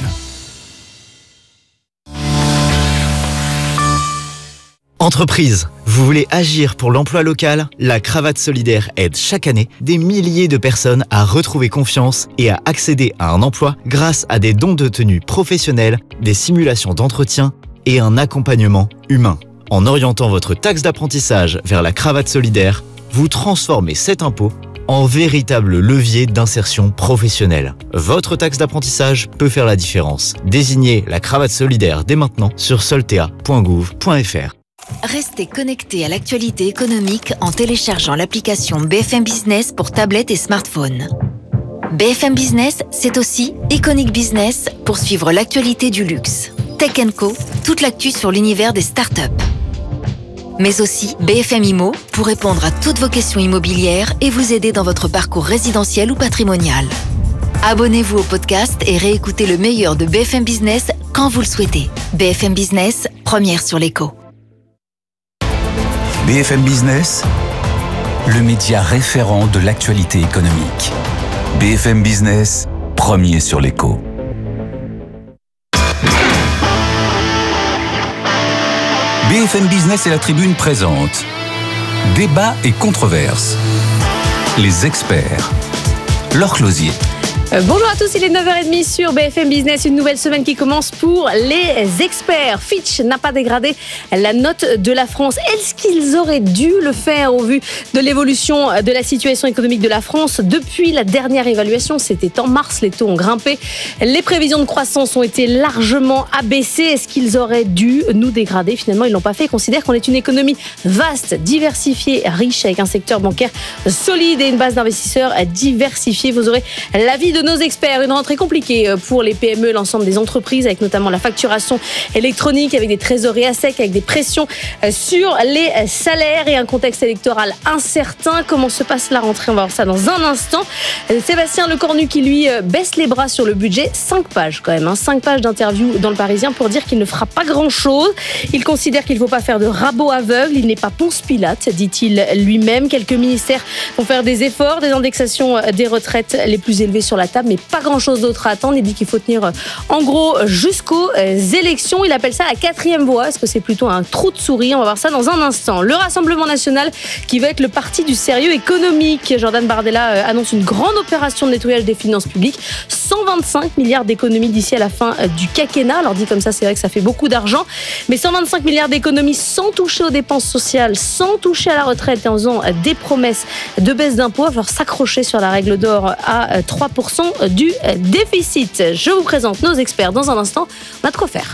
Entreprise, vous voulez agir pour l'emploi local? La Cravate Solidaire aide chaque année des milliers de personnes à retrouver confiance et à accéder à un emploi grâce à des dons de tenue professionnels, des simulations d'entretien et un accompagnement humain. En orientant votre taxe d'apprentissage vers la Cravate Solidaire, vous transformez cet impôt en véritable levier d'insertion professionnelle. Votre taxe d'apprentissage peut faire la différence. Désignez la Cravate Solidaire dès maintenant sur soltea.gouv.fr. Restez connectés à l'actualité économique en téléchargeant l'application BFM Business pour tablette et smartphone. BFM Business, c'est aussi Iconic Business pour suivre l'actualité du luxe. Tech & Co, toute l'actu sur l'univers des startups. Mais aussi BFM Immo pour répondre à toutes vos questions immobilières et vous aider dans votre parcours résidentiel ou patrimonial. Abonnez-vous au podcast et réécoutez le meilleur de BFM Business quand vous le souhaitez. BFM Business, première sur l'écho. BFM Business, le média référent de l'actualité économique. BFM Business, premier sur l'écho. BFM Business et La Tribune présentent Débat et controverses. Les experts. Laure Closier. Bonjour à tous, il est 9h30 sur BFM Business, une nouvelle semaine qui commence pour les experts. Fitch n'a pas dégradé la note de la France. Est-ce qu'ils auraient dû le faire au vu de l'évolution de la situation économique de la France depuis la dernière évaluation? C'était en mars, les taux ont grimpé, les prévisions de croissance ont été largement abaissées. Est-ce qu'ils auraient dû nous dégrader? Finalement, ils ne l'ont pas fait. Ils considèrent qu'on est une économie vaste, diversifiée, riche, avec un secteur bancaire solide et une base d'investisseurs diversifiée. Vous aurez l'avis de de nos experts, une rentrée compliquée pour les PME, l'ensemble des entreprises, avec notamment la facturation électronique, avec des trésoreries à sec, avec des pressions sur les salaires et un contexte électoral incertain. Comment se passe la rentrée? On va voir ça dans un instant. Sébastien Lecornu qui lui baisse les bras sur le budget. 5 pages quand même, 5 pages d'interview dans Le Parisien pour dire qu'il ne fera pas grand-chose. Il considère qu'il ne faut pas faire de rabot aveugle. Il n'est pas Ponce Pilate, dit-il lui-même. Quelques ministères vont faire des efforts, des indexations des retraites les plus élevées sur la table, mais pas grand-chose d'autre à attendre. Il dit qu'il faut tenir en gros jusqu'aux élections. Il appelle ça la 4e voie. Est-ce que c'est plutôt un trou de souris? On va voir ça dans un instant. Le Rassemblement national qui va être le parti du sérieux économique. Jordan Bardella annonce une grande opération de nettoyage des finances publiques. 125 milliards d'économies d'ici à la fin du quinquennat. Alors dit comme ça, c'est vrai que ça fait beaucoup d'argent. Mais 125 milliards d'économies sans toucher aux dépenses sociales, sans toucher à la retraite et en faisant des promesses de baisse d'impôts. Il va falloir s'accrocher sur la règle d'or à 3% du déficit. Je vous présente nos experts dans un instant. On a de quoi faire.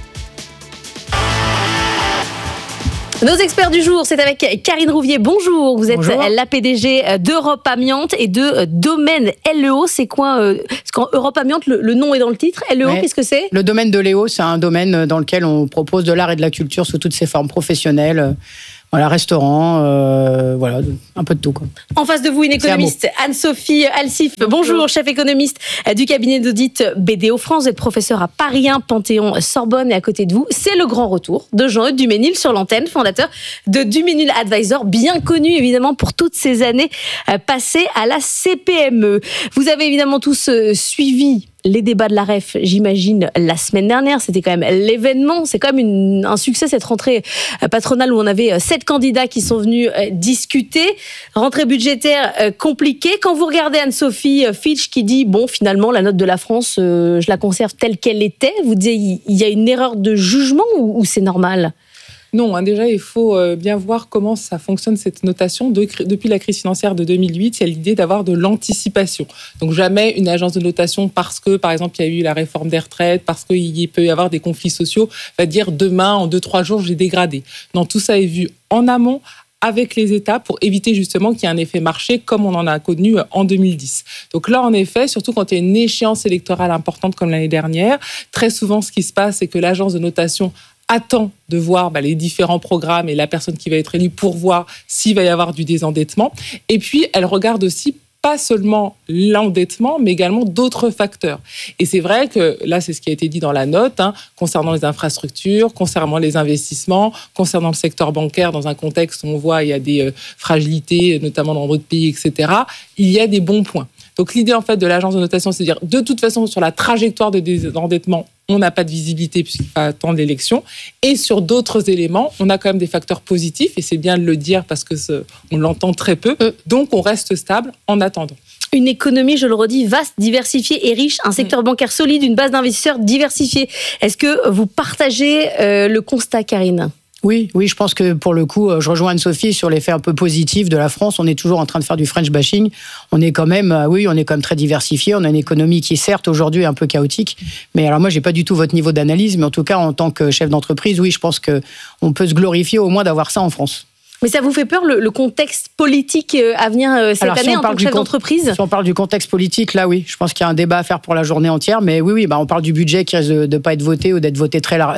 Nos experts du jour, c'est avec Karine Rouvier. Bonjour, vous êtes la PDG d'Europe Amiante et de Domaine LEO. C'est quoi parce qu'en Europe Amiante, le nom est dans le titre. LEO, qu'est-ce que c'est? Le domaine de Léo, c'est un domaine dans lequel on propose de l'art et de la culture sous toutes ses formes professionnelles. Voilà, restaurant, voilà, un peu de tout, quoi. En face de vous, une économiste, Anne-Sophie Alsif. Bonjour, chef économiste du cabinet d'audit BDO France. Vous êtes professeur à Paris 1, Panthéon, Sorbonne. Et à côté de vous, c'est le grand retour de Jean-Eudes Duménil sur l'antenne, fondateur de Duménil Advisor, bien connu évidemment pour toutes ces années passées à la CPME. Vous avez évidemment tous suivi les débats de la REF, j'imagine, la semaine dernière. C'était quand même l'événement. C'est quand même un succès, cette rentrée patronale où on avait 7 candidats qui sont venus discuter. Rentrée budgétaire compliquée. Quand vous regardez Anne-Sophie Fitch qui dit, bon, finalement, la note de la France, je la conserve telle qu'elle était, vous dites, il y a une erreur de jugement ou c'est normal ? Non, déjà, il faut bien voir comment ça fonctionne, cette notation. Depuis la crise financière de 2008, il y a l'idée d'avoir de l'anticipation. Donc, jamais une agence de notation, parce que, par exemple, il y a eu la réforme des retraites, parce qu'il peut y avoir des conflits sociaux, va dire demain, en 2-3 jours, j'ai dégradé. Non, tout ça est vu en amont, avec les États, pour éviter justement qu'il y ait un effet marché comme on en a connu en 2010. Donc là, en effet, surtout quand il y a une échéance électorale importante comme l'année dernière, très souvent, ce qui se passe, c'est que l'agence de notation attend de voir les différents programmes et la personne qui va être élue pour voir s'il va y avoir du désendettement. Et puis, elle regarde aussi pas seulement l'endettement, mais également d'autres facteurs. Et c'est vrai que là, c'est ce qui a été dit dans la note, concernant les infrastructures, concernant les investissements, concernant le secteur bancaire, dans un contexte où on voit il y a des fragilités, notamment dans d'autres pays, etc., il y a des bons points. Donc l'idée en fait de l'agence de notation, c'est de dire de toute façon sur la trajectoire de désendettement, on n'a pas de visibilité puisqu'il faut attendre l'élection. Et sur d'autres éléments, on a quand même des facteurs positifs et c'est bien de le dire parce que on l'entend très peu. Donc on reste stable en attendant. Une économie, je le redis, vaste, diversifiée et riche, un secteur bancaire solide, une base d'investisseurs diversifiée. Est-ce que vous partagez le constat, Karine ? Oui, je pense que pour le coup, je rejoins Anne-Sophie sur l'effet un peu positif de la France. On est toujours en train de faire du French bashing. On est quand même très diversifié. On a une économie qui, certes, aujourd'hui est un peu chaotique. Mais alors moi, j'ai pas du tout votre niveau d'analyse. Mais en tout cas, en tant que chef d'entreprise, oui, je pense qu'on peut se glorifier au moins d'avoir ça en France. Mais ça vous fait peur, le contexte politique à venir cette année en tant que chef d'entreprise ? Si on parle du contexte politique, là oui, je pense qu'il y a un débat à faire pour la journée entière. Mais oui, on parle du budget qui risque de pas être voté ou d'être voté très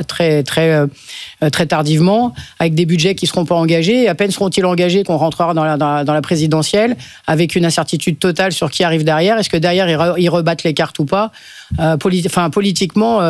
tardivement, avec des budgets qui seront pas engagés. Et à peine seront-ils engagés qu'on rentrera dans la présidentielle, avec une incertitude totale sur qui arrive derrière. Est-ce que derrière ils rebattent les cartes ou pas ? Politiquement.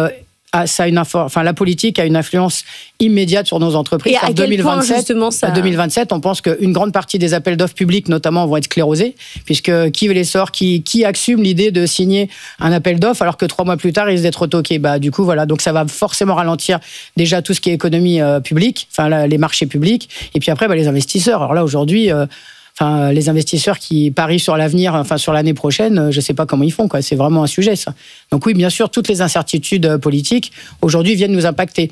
La politique a une influence immédiate sur nos entreprises. Et à quel point, justement, ça... En 2027, on pense qu'une grande partie des appels d'offres publics, notamment, vont être sclérosés, puisque qui les sort, qui assume l'idée de signer un appel d'offres, alors que 3 mois plus tard, ils risquent d'être retoqués. Du coup, voilà. Donc, ça va forcément ralentir déjà tout ce qui est économie publique, les marchés publics, et puis après, les investisseurs. Alors là, aujourd'hui... les investisseurs qui parient sur l'avenir, sur l'année prochaine, je ne sais pas comment ils font, quoi. C'est vraiment un sujet, ça. Donc oui, bien sûr, toutes les incertitudes politiques, aujourd'hui, viennent nous impacter.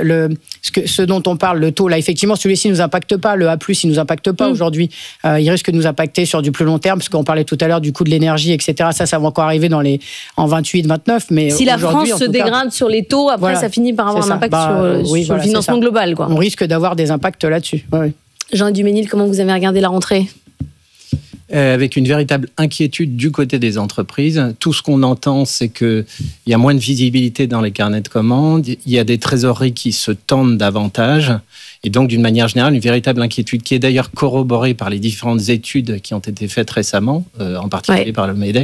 Ce dont on parle, le taux, là, effectivement, celui-ci ne nous impacte pas. Le A+, il ne nous impacte pas aujourd'hui. Il risque de nous impacter sur du plus long terme, parce qu'on parlait tout à l'heure du coût de l'énergie, etc. Ça va encore arriver en 28, 29. Mais si la France se dégrade sur les taux, après, ça finit par avoir un impact sur le financement global, quoi. On risque d'avoir des impacts là-dessus. Ouais. Jean-Eudes Duménil, comment vous avez regardé la rentrée ? avec une véritable inquiétude du côté des entreprises. Tout ce qu'on entend, c'est qu'il y a moins de visibilité dans les carnets de commandes, il y a des trésoreries qui se tendent davantage, et donc d'une manière générale, une véritable inquiétude qui est d'ailleurs corroborée par les différentes études qui ont été faites récemment, en particulier par le MEDEF.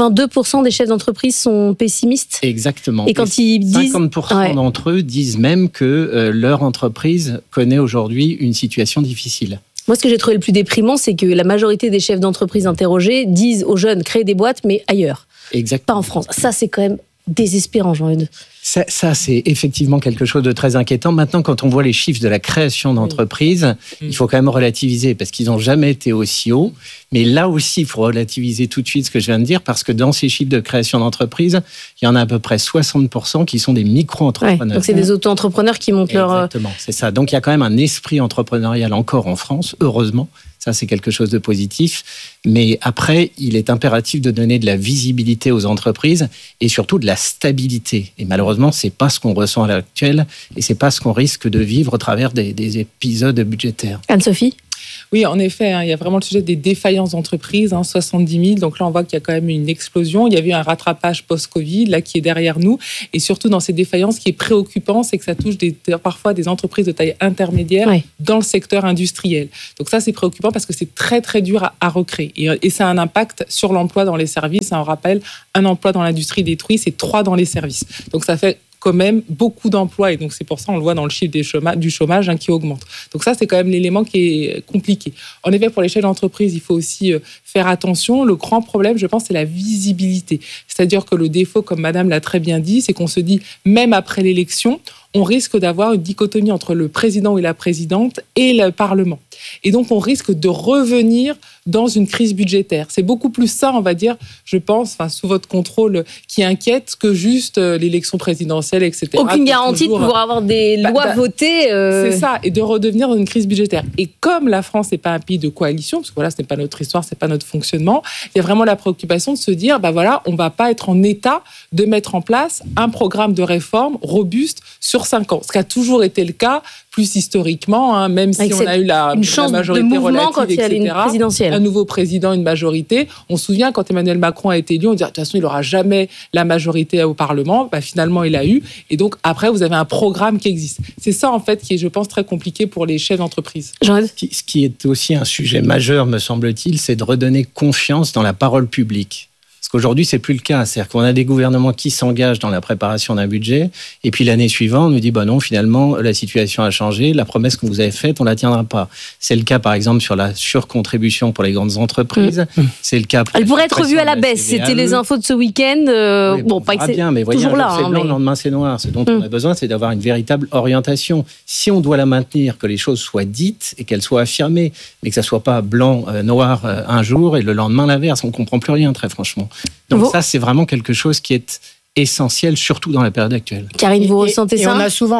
82% des chefs d'entreprise sont pessimistes. Exactement. Et quand ils disent... 50% d'entre eux disent même que leur entreprise connaît aujourd'hui une situation difficile. Moi, ce que j'ai trouvé le plus déprimant, c'est que la majorité des chefs d'entreprise interrogés disent aux jeunes, créez des boîtes, mais ailleurs. Exactement. Pas en France. Ça, c'est quand même désespérant, j'ai envie de... Ça, c'est effectivement quelque chose de très inquiétant. Maintenant, quand on voit les chiffres de la création d'entreprises, il faut quand même relativiser parce qu'ils n'ont jamais été aussi hauts. Mais là aussi, il faut relativiser tout de suite ce que je viens de dire parce que dans ces chiffres de création d'entreprises, il y en a à peu près 60% qui sont des micro-entrepreneurs. Ouais, donc c'est des auto-entrepreneurs qui montent leur... Exactement, c'est ça. Donc il y a quand même un esprit entrepreneurial encore en France, heureusement. Ça, c'est quelque chose de positif. Mais après, il est impératif de donner de la visibilité aux entreprises et surtout de la stabilité. Et malheureusement, c'est pas ce qu'on ressent à l'heure actuelle et c'est pas ce qu'on risque de vivre au travers des épisodes budgétaires. Anne-Sophie ? Oui, en effet, il y a vraiment le sujet des défaillances d'entreprises, 70 000. Donc là, on voit qu'il y a quand même une explosion. Il y a eu un rattrapage post-Covid, là, qui est derrière nous. Et surtout, dans ces défaillances, ce qui est préoccupant, c'est que ça touche parfois des entreprises de taille intermédiaire dans le secteur industriel. Donc ça, c'est préoccupant parce que c'est très, très dur à recréer. Et ça a un impact sur l'emploi dans les services. On rappelle, un emploi dans l'industrie détruit, c'est 3 dans les services. Donc ça fait quand même beaucoup d'emplois et donc c'est pour ça on le voit dans le chiffre du chômage qui augmente. Donc ça c'est quand même l'élément qui est compliqué. En effet, pour les chefs d'entreprise, il faut aussi faire attention. Le grand problème, je pense, c'est la visibilité. C'est-à-dire que le défaut, comme Madame l'a très bien dit, c'est qu'on se dit même après l'élection, on risque d'avoir une dichotomie entre le président et la présidente et le Parlement. Et donc, on risque de revenir dans une crise budgétaire. C'est beaucoup plus ça, on va dire, je pense, sous votre contrôle, qui inquiète que juste l'élection présidentielle, etc. Aucune garantie de pouvoir avoir des lois votées. C'est ça, et de redevenir dans une crise budgétaire. Et comme la France n'est pas un pays de coalition, parce que voilà, ce n'est pas notre histoire, ce n'est pas notre fonctionnement, il y a vraiment la préoccupation de se dire, voilà, on ne va pas être en état de mettre en place un programme de réforme robuste sur 5 ans. Ce qui a toujours été le cas, plus historiquement, même si on a eu la majorité relative, etc. Un nouveau président, une majorité. On se souvient, quand Emmanuel Macron a été élu, on disait, de toute façon, il n'aura jamais la majorité au Parlement. Finalement, il a eu. Et donc, après, vous avez un programme qui existe. C'est ça, en fait, qui est, je pense, très compliqué pour les chefs d'entreprise. Ce qui est aussi un sujet majeur, me semble-t-il, c'est de redonner confiance dans la parole publique. Parce qu'aujourd'hui, c'est plus le cas. C'est-à-dire qu'on a des gouvernements qui s'engagent dans la préparation d'un budget, et puis l'année suivante, on nous dit, non, finalement, la situation a changé, la promesse que vous avez faite, on la tiendra pas. C'est le cas, par exemple, sur la surcontribution pour les grandes entreprises. C'est le cas. Elle pourrait être revue à la baisse. C'était les infos de ce week-end. Pas que c'est bien, mais voyez, toujours là. C'est blanc, le lendemain, c'est noir. Ce dont on a besoin, c'est d'avoir une véritable orientation. Si on doit la maintenir, que les choses soient dites et qu'elles soient affirmées, mais que ça soit pas blanc, noir un jour et le lendemain l'inverse, on comprend plus rien, très franchement. Donc ça, c'est vraiment quelque chose qui est essentiel, surtout dans la période actuelle. Karine, vous ressentez ça ? On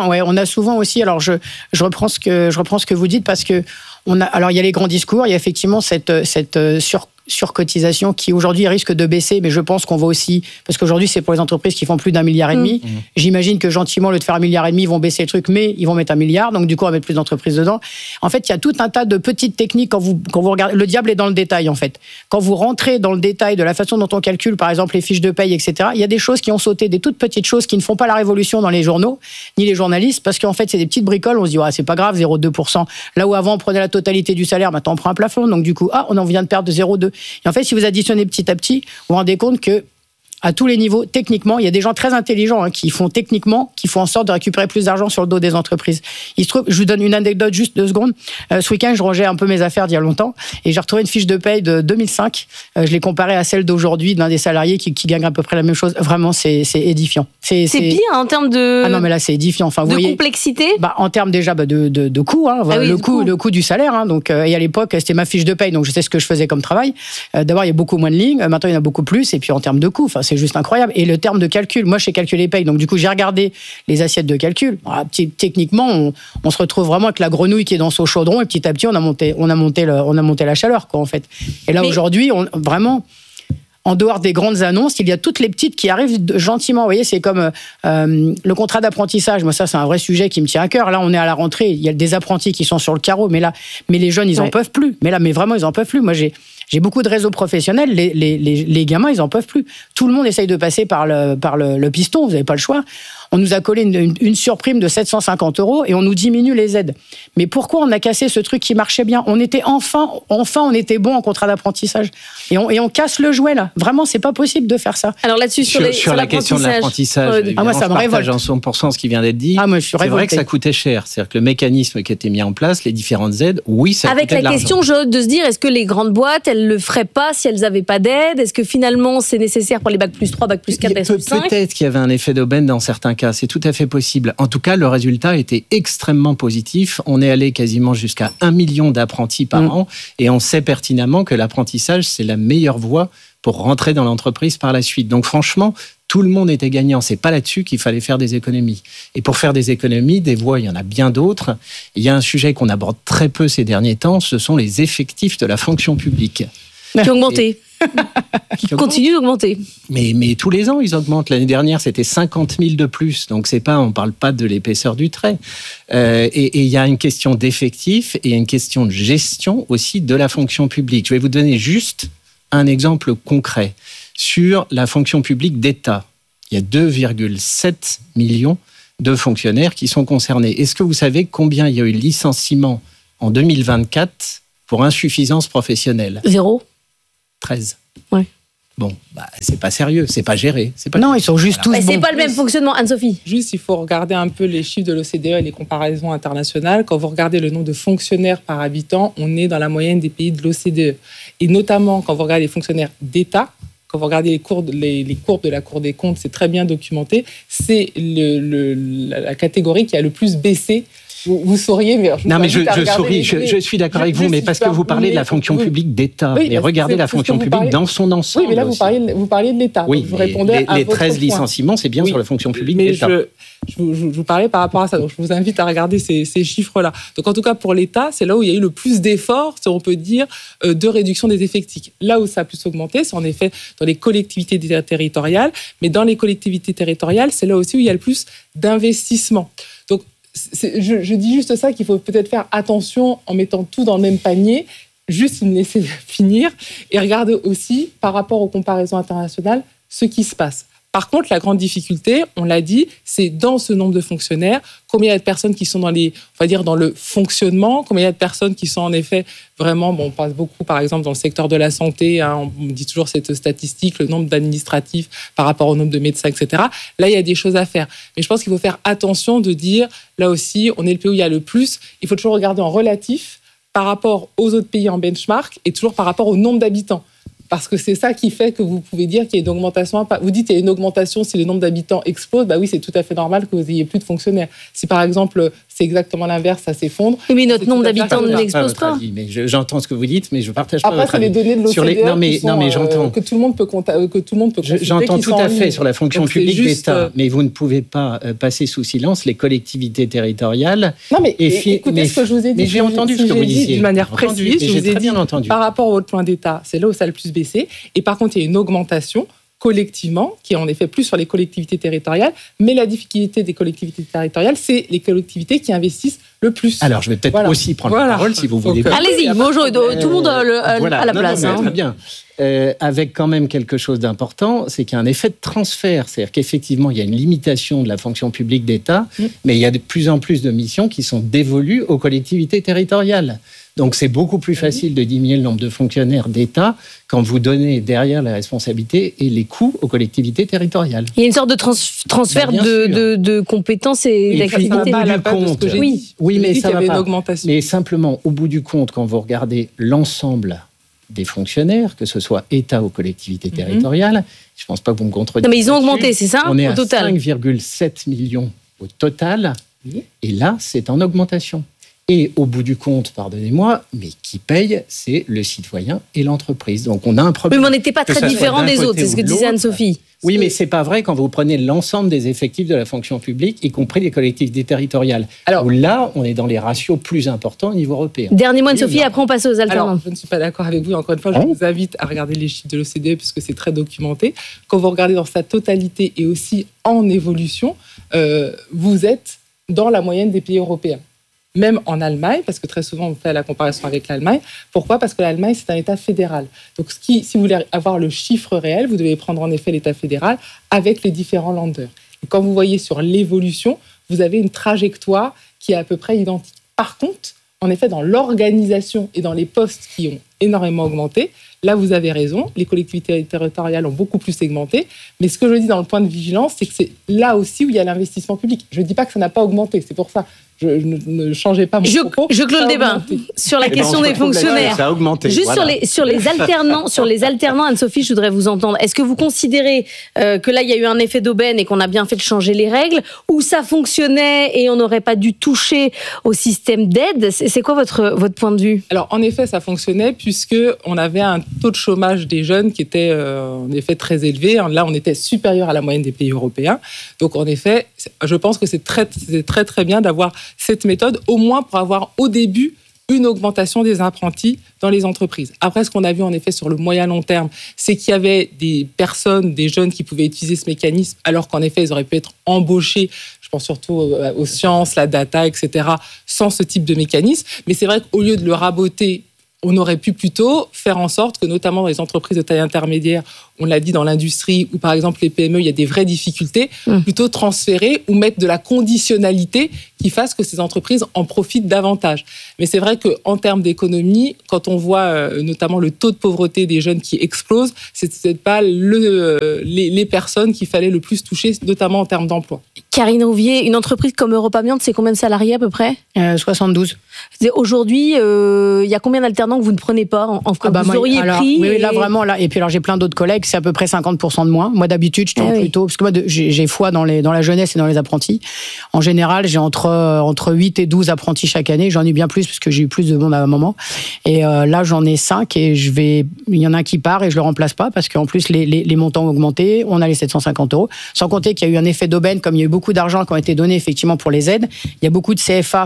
a souvent aussi. Alors je reprends ce que vous dites parce que alors il y a les grands discours, il y a effectivement cette surcotisation qui aujourd'hui risque de baisser, mais je pense qu'on va aussi, parce qu'aujourd'hui c'est pour les entreprises qui font plus d'1,5 milliard. J'imagine que gentiment, au lieu de faire 1,5 milliard, ils vont baisser le truc, mais ils vont mettre 1 milliard, donc du coup on va mettre plus d'entreprises dedans. En fait, il y a tout un tas de petites techniques quand vous regardez. Le diable est dans le détail, en fait. Quand vous rentrez dans le détail de la façon dont on calcule, par exemple, les fiches de paye, etc., il y a des choses qui ont sauté, des toutes petites choses qui ne font pas la révolution dans les journaux, ni les journalistes, parce qu'en fait c'est des petites bricoles, on se dit, c'est pas grave, 0,2%. Là où avant on prenait la totalité du salaire, maintenant on prend un plafond, donc du coup, on en vient de perdre de 0,2. Et en fait, si vous additionnez petit à petit, vous vous rendez compte que à tous les niveaux, techniquement, il y a des gens très intelligents qui font en sorte de récupérer plus d'argent sur le dos des entreprises. Il se trouve, je vous donne une anecdote, juste 2 secondes. Ce week-end, je rangeais un peu mes affaires d'il y a longtemps et j'ai retrouvé une fiche de paye de 2005. Je l'ai comparée à celle d'aujourd'hui d'un des salariés qui gagne à peu près la même chose. Vraiment, c'est édifiant. C'est pire en termes de... Ah non, mais là, c'est édifiant. Enfin, vous voyez, complexité. En termes déjà de coût, le coût du salaire. Donc, et à l'époque, c'était ma fiche de paye, donc je sais ce que je faisais comme travail. D'abord, il y a beaucoup moins de lignes. Maintenant, il y en a beaucoup plus. Et puis, en termes de coût, c'est juste incroyable. Et le terme de calcul, moi je sais calculer les payes, donc du coup j'ai regardé les assiettes de calcul. Alors, techniquement, on se retrouve vraiment avec la grenouille qui est dans son chaudron et petit à petit on a monté la chaleur, quoi, en fait. Et là aujourd'hui, vraiment, en dehors des grandes annonces, il y a toutes les petites qui arrivent gentiment. Vous voyez, c'est comme le contrat d'apprentissage. Moi, ça, c'est un vrai sujet qui me tient à cœur. Là, on est à la rentrée. Il y a des apprentis qui sont sur le carreau, mais les jeunes, ils en peuvent plus. Mais vraiment, ils en peuvent plus. Moi, j'ai J'ai beaucoup de réseaux professionnels, les gamins, ils en peuvent plus. Tout le monde essaye de passer par le piston, vous n'avez pas le choix. On nous a collé une surprime de 750 € et on nous diminue les aides. Mais pourquoi on a cassé ce truc qui marchait bien ? On était enfin, on était bon en contrat d'apprentissage. Et on casse le jouet, là. Vraiment, c'est pas possible de faire ça. Alors là-dessus, sur la question de l'apprentissage, moi, ça me révolte. Je partage en 100% ce qui vient d'être dit. Moi, je suis révolté. C'est vrai que ça coûtait cher. C'est-à-dire que le mécanisme qui a été mis en place, les différentes aides, oui, ça coûtait de l'argent. Avec la question de se dire, est-ce que les grandes boîtes, elles le feraient pas si elles n'avaient pas d'aide ? Est-ce que finalement, c'est nécessaire pour les bac plus 3, bac plus 4, bac plus 5 ? Peut-être qu'il y avait un effet d'aubaine dans certains cas. C'est tout à fait possible. En tout cas, le résultat était extrêmement positif. On est allé quasiment jusqu'à 1 million d'apprentis par an et on sait pertinemment que l'apprentissage, c'est la meilleure voie pour rentrer dans l'entreprise par la suite. Donc franchement, tout le monde était gagnant. C'est pas là-dessus qu'il fallait faire des économies. Et pour faire des économies, des voies, il y en a bien d'autres. Il y a un sujet qu'on aborde très peu ces derniers temps, ce sont les effectifs de la fonction publique. Qui ont augmenté. Qui continuent d'augmenter. Mais tous les ans, ils augmentent. L'année dernière, c'était 50 000 de plus. Donc, on ne parle pas de l'épaisseur du trait. Et il y a une question d'effectifs et une question de gestion aussi de la fonction publique. Je vais vous donner juste un exemple concret. Sur la fonction publique d'État, il y a 2,7 millions de fonctionnaires qui sont concernés. Est-ce que vous savez combien il y a eu de licenciements en 2024 pour insuffisance professionnelle ? 0. 13. Ouais. Bon, c'est pas sérieux, c'est pas géré. Ils sont juste tous bons. C'est pas le même fonctionnement, Anne-Sophie. Juste, il faut regarder un peu les chiffres de l'OCDE et les comparaisons internationales. Quand vous regardez le nombre de fonctionnaires par habitant, on est dans la moyenne des pays de l'OCDE. Et notamment, quand vous regardez les fonctionnaires d'État, quand vous regardez les courbes de la Cour des comptes, c'est très bien documenté, c'est la catégorie qui a le plus baissé. Vous souriez, mais je souris, je suis d'accord avec vous, mais parce que vous parlez de la fonction publique d'État. Mais regardez la fonction publique dans son ensemble. Oui, mais là, vous parliez de l'État. Oui, vous répondez les 13 licenciements, c'est bien sur la fonction publique d'État. Je vous parlais par rapport à ça, donc je vous invite à regarder ces chiffres-là. Donc en tout cas, pour l'État, c'est là où il y a eu le plus d'efforts, si on peut dire, de réduction des effectifs. Là où ça a plus augmenté, c'est en effet dans les collectivités territoriales, mais dans les collectivités territoriales, c'est là aussi où il y a le plus d'investissement. Donc, je dis juste ça, qu'il faut peut-être faire attention en mettant tout dans le même panier, juste me laisser finir, et regarder aussi, par rapport aux comparaisons internationales, ce qui se passe. Par contre, la grande difficulté, on l'a dit, c'est dans ce nombre de fonctionnaires, combien il y a de personnes qui sont dans le fonctionnement, combien il y a de personnes qui sont en effet vraiment, on passe beaucoup par exemple dans le secteur de la santé, on dit toujours cette statistique, le nombre d'administratifs par rapport au nombre de médecins, etc. Là, il y a des choses à faire. Mais je pense qu'il faut faire attention de dire, là aussi, on est le pays où il y a le plus, il faut toujours regarder en relatif par rapport aux autres pays en benchmark et toujours par rapport au nombre d'habitants. Parce que c'est ça qui fait que vous pouvez dire qu'il y a une augmentation. Vous dites qu'il y a une augmentation si le nombre d'habitants explose. Oui, c'est tout à fait normal que vous ayez plus de fonctionnaires. Si par exemple, c'est exactement l'inverse, ça s'effondre. Mais notre nombre d'habitants n'explose pas. Mais j'entends ce que vous dites, mais je ne partage pas votre avis. Après, c'est les données de l'OCDE j'entends. Que tout le monde peut consulter. J'entends tout à fait sur la fonction publique d'État, mais vous ne pouvez pas passer sous silence les collectivités territoriales. Non, mais écoutez ce que je vous ai dit. Mais j'ai entendu ce que vous disiez. D'une manière précise, je vous ai dit, par rapport au point d'État, c'est là où ça a le plus baissé. Et par contre, il y a une augmentation collectivement, qui est en effet plus sur les collectivités territoriales, mais la difficulté des collectivités territoriales, c'est les collectivités qui investissent le plus. Alors, je vais peut-être aussi prendre la parole, si vous voulez. Allez-y, bonjour, tout le monde à la place. Très bien. Avec quand même quelque chose d'important, c'est qu'il y a un effet de transfert. C'est-à-dire qu'effectivement, il y a une limitation de la fonction publique d'État, mais il y a de plus en plus de missions qui sont dévolues aux collectivités territoriales. Donc, c'est beaucoup plus facile de diminuer le nombre de fonctionnaires d'État quand vous donnez derrière la responsabilité et les coûts aux collectivités territoriales. Il y a une sorte de transfert de compétences et d'activités. Au bout du compte, oui, mais ça va pas. Mais simplement, au bout du compte, quand vous regardez l'ensemble des fonctionnaires, que ce soit État ou collectivités territoriales, je ne pense pas que vous me contredirez. Non, mais ils ont augmenté, c'est ça, on est au total. À 5,7 millions au total, et là, c'est en augmentation. Et au bout du compte, pardonnez-moi, mais qui paye, c'est le citoyen et l'entreprise. Donc on a un problème. Oui, mais on n'était pas très différents des autres, c'est ce que disait Anne-Sophie. Oui, mais c'est pas vrai quand vous prenez l'ensemble des effectifs de la fonction publique, y compris les collectivités territoriales. Alors, où là, on est dans les ratios plus importants au niveau européen. Dernier mot, Anne-Sophie, après on passe aux alternants. Alors, je ne suis pas d'accord avec vous. Encore une fois, je vous invite à regarder les chiffres de l'OCDE puisque c'est très documenté. Quand vous regardez dans sa totalité et aussi en évolution, vous êtes dans la moyenne des pays européens. même en Allemagne, parce que très souvent on fait la comparaison avec l'Allemagne. Pourquoi ? Parce que l'Allemagne, c'est un État fédéral. Donc si vous voulez avoir le chiffre réel, vous devez prendre en effet l'État fédéral avec les différents Länder. Et quand vous voyez sur l'évolution, vous avez une trajectoire qui est à peu près identique. Par contre, en effet, dans l'organisation et dans les postes qui ont énormément augmenté, là, vous avez raison, les collectivités territoriales ont beaucoup plus segmenté. Mais ce que je dis dans le point de vigilance, c'est que c'est là aussi où il y a l'investissement public. Je ne dis pas que ça n'a pas augmenté, c'est pour ça. Je ne changeais pas mon propos. Je clôt le débat sur la question des fonctionnaires. Ça a augmenté. Juste voilà. sur les alternants, Anne-Sophie, je voudrais vous entendre. Est-ce que vous considérez que là, il y a eu un effet d'aubaine et qu'on a bien fait de changer les règles, ou ça fonctionnait et on n'aurait pas dû toucher au système d'aide ? C'est quoi votre point de vue ? Alors, en effet, ça fonctionnait puisqu'on avait un taux de chômage des jeunes qui était en effet très élevé. Là, on était supérieur à la moyenne des pays européens. Donc, en effet, je pense que c'est très, très, très bien d'avoir cette méthode, au moins pour avoir au début une augmentation des apprentis dans les entreprises. Après, ce qu'on a vu en effet sur le moyen long terme, c'est qu'il y avait des personnes, des jeunes qui pouvaient utiliser ce mécanisme, alors qu'en effet, ils auraient pu être embauchés, je pense surtout aux sciences, la data, etc., sans ce type de mécanisme. Mais c'est vrai qu'au lieu de le raboter, on aurait pu plutôt faire en sorte que, notamment dans les entreprises de taille intermédiaire, on l'a dit dans l'industrie, ou par exemple les PME, il y a des vraies difficultés, plutôt transférer ou mettre de la conditionnalité qui fasse que ces entreprises en profitent davantage. Mais c'est vrai qu'en termes d'économie, quand on voit notamment le taux de pauvreté des jeunes qui explose, c'est peut-être pas les personnes qu'il fallait le plus toucher, notamment en termes d'emploi. Karine Rouvier, une entreprise comme Europamiante, c'est combien de salariés à peu près ? 72. Aujourd'hui, il y a combien d'alternants que vous ne prenez pas vous auriez pris Oui, là vraiment, là. Et puis alors j'ai plein d'autres collègues, c'est à peu près 50% de moins. Moi d'habitude, je tourne plutôt, parce que moi j'ai foi dans la jeunesse et dans les apprentis. En général, j'ai entre 8 et 12 apprentis chaque année. J'en ai bien plus, parce que j'ai eu plus de monde à un moment. Et là, j'en ai 5 et il y en a un qui part et je le remplace pas, parce qu'en plus, les montants ont augmenté. On a les 750 €. Sans compter qu'il y a eu un effet d'aubaine, comme il y a eu beaucoup d'argent qui ont été donnés effectivement pour les aides. Il y a beaucoup de CFA,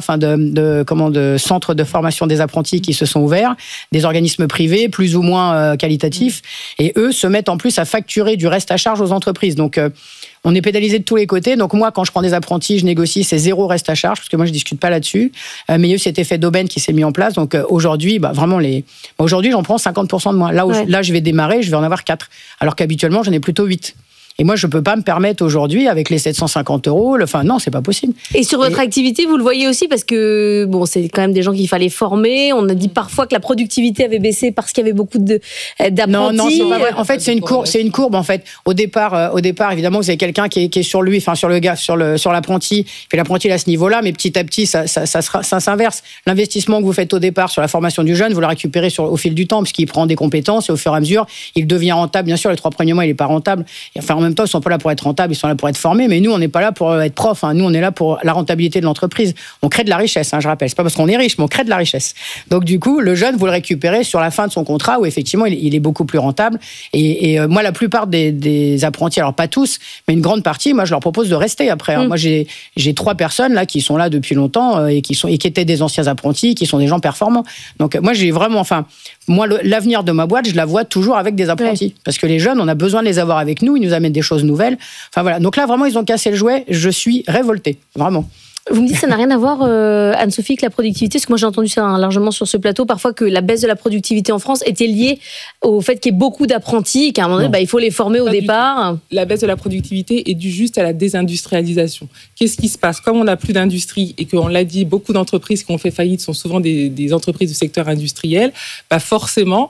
de centres de formation des apprentis qui se sont ouverts, des organismes privés plus ou moins qualitatifs, et eux se mettent en plus à facturer du reste à charge aux entreprises. Donc on est pénalisé de tous les côtés. Donc moi, quand je prends des apprentis, je négocie, c'est 0 reste à charge, parce que moi je discute pas là-dessus. Mais il y a eu cet effet d'aubaine qui s'est mis en place. Donc aujourd'hui, aujourd'hui j'en prends 50% de moins. Là je vais démarrer, je vais en avoir 4, alors qu'habituellement j'en ai plutôt 8. Et moi, je peux pas me permettre aujourd'hui, avec les 750 €, non, c'est pas possible. Et sur votre activité, vous le voyez aussi, parce que, c'est quand même des gens qu'il fallait former. On a dit parfois que la productivité avait baissé parce qu'il y avait beaucoup d'apprentis. Non, c'est pas vrai. En fait, c'est une courbe, en fait. Au départ, évidemment, vous avez quelqu'un qui est sur lui, sur le gars, sur l'apprenti. Puis l'apprenti, il est à ce niveau-là, mais petit à petit, ça s'inverse. L'investissement que vous faites au départ sur la formation du jeune, vous le récupérez au fil du temps, parce qu'il prend des compétences, et au fur et à mesure, il devient rentable. Bien sûr, les 3 premiers mois, il est pas rentable. En même temps, ils sont pas là pour être rentables, ils sont là pour être formés. Mais nous, on n'est pas là pour être prof. Nous, on est là pour la rentabilité de l'entreprise. On crée de la richesse, je rappelle. C'est pas parce qu'on est riche, mais on crée de la richesse. Donc, du coup, le jeune, vous le récupérez sur la fin de son contrat, où effectivement, il est beaucoup plus rentable. Et moi, la plupart des apprentis, alors pas tous, mais une grande partie, moi, je leur propose de rester après. Moi, j'ai 3 personnes là qui sont là depuis longtemps et qui étaient des anciens apprentis, qui sont des gens performants. Donc, moi, j'ai vraiment, l'avenir de ma boîte, je la vois toujours avec des apprentis, parce que les jeunes, on a besoin de les avoir avec nous. Ils nous amènent des choses nouvelles. Donc là, vraiment, ils ont cassé le jouet. Je suis révoltée, vraiment. Vous me dites que ça n'a rien à voir, Anne-Sophie, avec la productivité, parce que moi j'ai entendu ça largement sur ce plateau, parfois que la baisse de la productivité en France était liée au fait qu'il y ait beaucoup d'apprentis, qu'à un moment donné, il faut les former au départ. La baisse de la productivité est due juste à la désindustrialisation. Qu'est-ce qui se passe ? Comme on n'a plus d'industrie et qu'on l'a dit, beaucoup d'entreprises qui ont fait faillite sont souvent des entreprises du secteur industriel, forcément,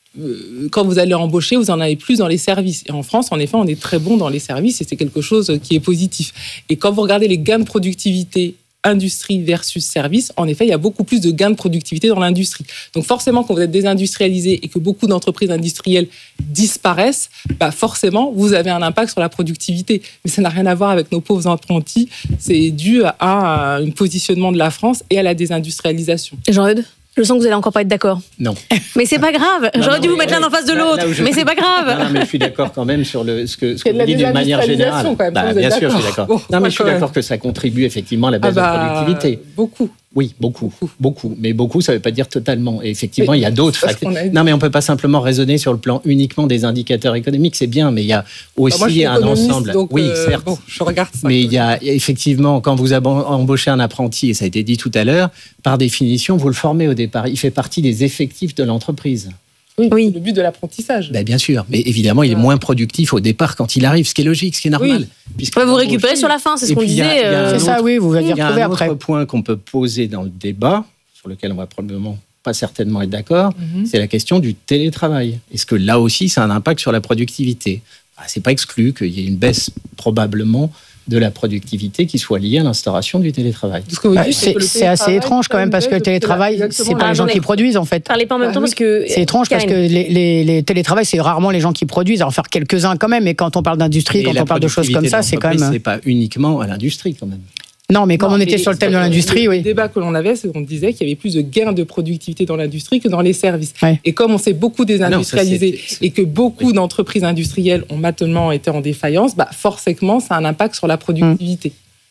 quand vous allez embaucher, vous en avez plus dans les services. Et en France, en effet, on est très bon dans les services et c'est quelque chose qui est positif. Et quand vous regardez les gains de productivité industrie versus service, en effet, il y a beaucoup plus de gains de productivité dans l'industrie. Donc forcément, quand vous êtes désindustrialisé et que beaucoup d'entreprises industrielles disparaissent, forcément, vous avez un impact sur la productivité. Mais ça n'a rien à voir avec nos pauvres apprentis. C'est dû à un positionnement de la France et à la désindustrialisation. Jean-Eudes ? Je sens que vous allez encore pas être d'accord. Non. Mais c'est pas grave. J'aurais dû vous mettre l'un en face de l'autre. Mais c'est pas grave. Non, mais je suis d'accord quand même sur ce que vous dites d'une manière générale. Bien sûr, je suis d'accord. Mais je suis d'accord que ça contribue effectivement à la baisse de productivité. Beaucoup. Oui, beaucoup. Mais beaucoup, ça ne veut pas dire totalement. Et effectivement, il y a d'autres facteurs. Non, mais on ne peut pas simplement raisonner sur le plan uniquement des indicateurs économiques, c'est bien, mais il y a aussi un ensemble. Donc, oui, certes. Bon, je regarde ça. Mais il y a effectivement, quand vous embauchez un apprenti, et ça a été dit tout à l'heure, par définition, vous le formez au départ. Il fait partie des effectifs de l'entreprise. Oui. Le but de l'apprentissage. Ben, bien sûr, mais évidemment, il est moins productif au départ quand il arrive, ce qui est logique, ce qui est normal. Vous récupérez sur la fin, c'est ce qu'on disait. C'est ça, oui, vous allez retrouver après. Un autre point qu'on peut poser dans le débat, sur lequel on va probablement pas certainement être d'accord, c'est la question du télétravail. Est-ce que là aussi, ça a un impact sur la productivité ? C'est pas exclu qu'il y ait une baisse probablement de la productivité qui soit liée à l'instauration du télétravail. C'est assez étrange quand même parce que le télétravail, c'est pas les gens qui produisent en fait. Parlez pas en même temps parce que c'est étrange parce que les télétravail, c'est rarement les gens qui produisent. Alors faire quelques-uns quand même, mais quand on parle d'industrie, quand on parle de choses comme ça, c'est quand même. C'est pas uniquement à l'industrie quand même. Non, mais comme on était sur le thème de l'industrie, oui. Le débat que l'on avait, c'est qu'on disait qu'il y avait plus de gains de productivité dans l'industrie que dans les services. Ouais. Et comme on s'est beaucoup désindustrialisé et que beaucoup d'entreprises industrielles ont maintenant été en défaillance, forcément, ça a un impact sur la productivité.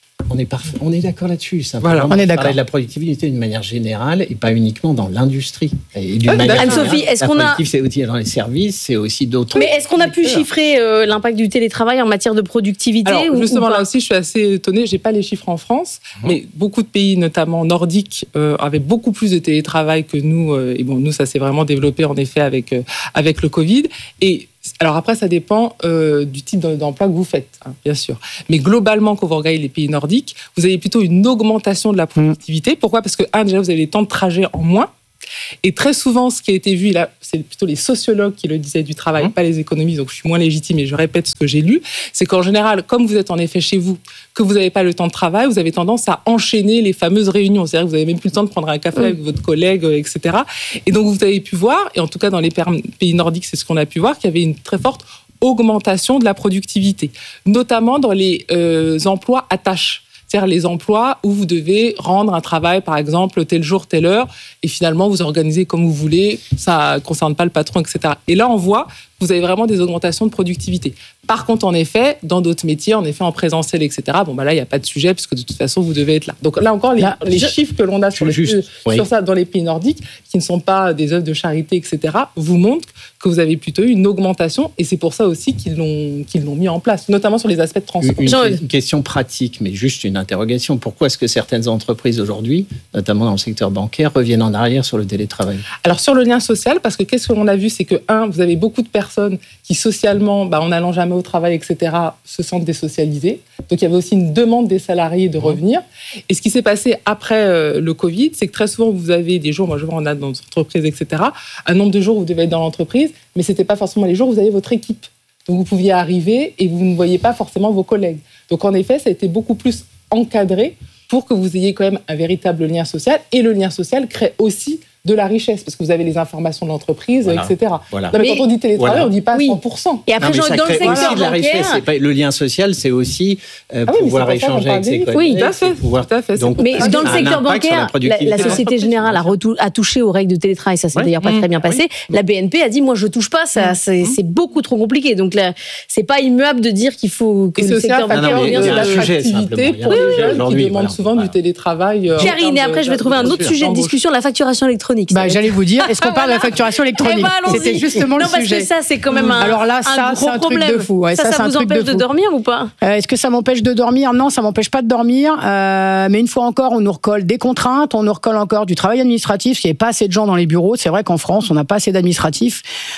On est d'accord là-dessus. Voilà, on est d'accord. Parler de la productivité d'une manière générale et pas uniquement dans l'industrie. Anne-Sophie, est-ce qu'on a... C'est aussi dans les services, c'est aussi d'autres... Mais est-ce qu'on a pu chiffrer l'impact du télétravail en matière de productivité? Alors, justement, là aussi, je suis assez étonnée. J'ai pas les chiffres en France, mais beaucoup de pays, notamment nordiques, avaient beaucoup plus de télétravail que nous. Et bon, nous, ça s'est vraiment développé, en effet, avec le Covid. Et alors après, ça dépend du type d'emploi que vous faites, bien sûr. Mais globalement, quand vous regardez les pays nordiques, vous avez plutôt une augmentation de la productivité. Pourquoi ? Parce que, déjà, vous avez les temps de trajet en moins. Et très souvent, ce qui a été vu, là, c'est plutôt les sociologues qui le disaient du travail, pas les économistes, donc je suis moins légitime et je répète ce que j'ai lu, c'est qu'en général, comme vous êtes en effet chez vous, que vous n'avez pas le temps de travail, vous avez tendance à enchaîner les fameuses réunions. C'est-à-dire que vous n'avez même plus le temps de prendre un café avec votre collègue, etc. Et donc, vous avez pu voir, et en tout cas dans les pays nordiques, c'est ce qu'on a pu voir, qu'il y avait une très forte augmentation de la productivité, notamment dans les emplois à tâches. C'est-à-dire les emplois où vous devez rendre un travail, par exemple, tel jour, telle heure, et finalement, vous organisez comme vous voulez, ça ne concerne pas le patron, etc. Et là, on voit que vous avez vraiment des augmentations de productivité. Par contre, en effet, dans d'autres métiers, en effet, en présentiel, etc., là, il n'y a pas de sujet, puisque de toute façon, vous devez être là. Donc là encore, les chiffres que l'on a sur ça dans les pays nordiques, qui ne sont pas des œuvres de charité, etc., vous montrent que vous avez plutôt une augmentation, et c'est pour ça aussi qu'ils l'ont mis en place, notamment sur les aspects de transport. Une question pratique, mais juste une interrogation. Pourquoi est-ce que certaines entreprises aujourd'hui, notamment dans le secteur bancaire, reviennent en arrière sur le télétravail ? Alors sur le lien social, parce que qu'est-ce que l'on a vu, c'est que, vous avez beaucoup de personnes qui socialement, en n'allant jamais au travail, etc., se sentent désocialisées. Donc il y avait aussi une demande des salariés de revenir. Et ce qui s'est passé après le Covid, c'est que très souvent, vous avez des jours, moi je vois, on a dans les entreprises, etc., un nombre de jours où vous devez être dans l'entreprise, mais ce n'était pas forcément les jours où vous avez votre équipe. Donc vous pouviez arriver et vous ne voyez pas forcément vos collègues. Donc en effet, ça a été beaucoup plus encadré pour que vous ayez quand même un véritable lien social. Et le lien social crée aussi de la richesse, parce que vous avez les informations de l'entreprise, etc. Voilà. Non, mais quand on dit télétravail, on ne dit pas 100%. Et après, dans le secteur bancaire... Le lien social, c'est aussi pouvoir échanger avec ses collègues. Oui, tout à fait. Donc, mais dans le secteur bancaire, la Société Générale a touché aux règles de télétravail, ça s'est d'ailleurs pas très bien passé. La BNP a dit, moi, je ne touche pas, c'est beaucoup trop compliqué. Donc là, ce n'est pas immuable de dire qu'il faut que le secteur bancaire revienne sur l'attractivité pour les jeunes qui demandent souvent du télétravail. Karine, et après, je vais trouver un autre sujet de discussion, la facturation électronique. J'allais vous dire, est-ce qu'on parle de la facturation électronique ? C'était justement le sujet. Non, parce que ça, c'est quand même un gros problème. Truc de fou. Ouais, ça vous empêche de dormir ou pas ? Est-ce que ça m'empêche de dormir ? Non, ça m'empêche pas de dormir. Mais une fois encore, on nous recolle des contraintes, on nous recolle encore du travail administratif. Il n'y a pas assez de gens dans les bureaux. C'est vrai qu'en France, on n'a pas assez d'administratifs.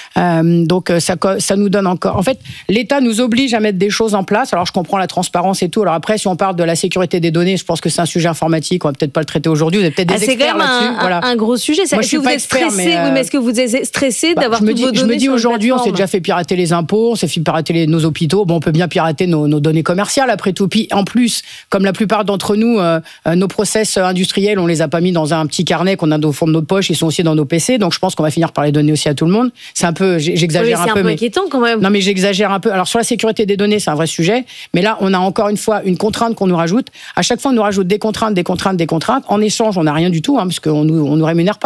Donc, ça nous donne encore... En fait, l'État nous oblige à mettre des choses en place. Alors, je comprends la transparence et tout. Alors après, si on parle de la sécurité des données, je pense que c'est un sujet informatique. On va peut-être pas le traiter aujourd'hui. Vous avez peut-être des experts là-dessus. C'est quand même un gros sujet. Est-ce que vous êtes stressé ? Oui, mais est-ce que vous êtes stressé d'avoir toutes vos données ? Je me dis aujourd'hui, on s'est déjà fait pirater les impôts, on s'est fait pirater nos hôpitaux. Bon, on peut bien pirater nos données commerciales après tout. Puis en plus, comme la plupart d'entre nous, nos process industriels, on les a pas mis dans un petit carnet qu'on a au fond de notre poche. Ils sont aussi dans nos PC. Donc je pense qu'on va finir par les donner aussi à tout le monde. C'est un peu, j'exagère un peu. C'est un peu inquiétant quand même. Non, mais j'exagère un peu. Alors sur la sécurité des données, c'est un vrai sujet. Mais là, on a encore une fois une contrainte qu'on nous rajoute. À chaque fois, on nous rajoute des contraintes. En échange, on n'a rien du tout, parce qu'on nous rémunère pas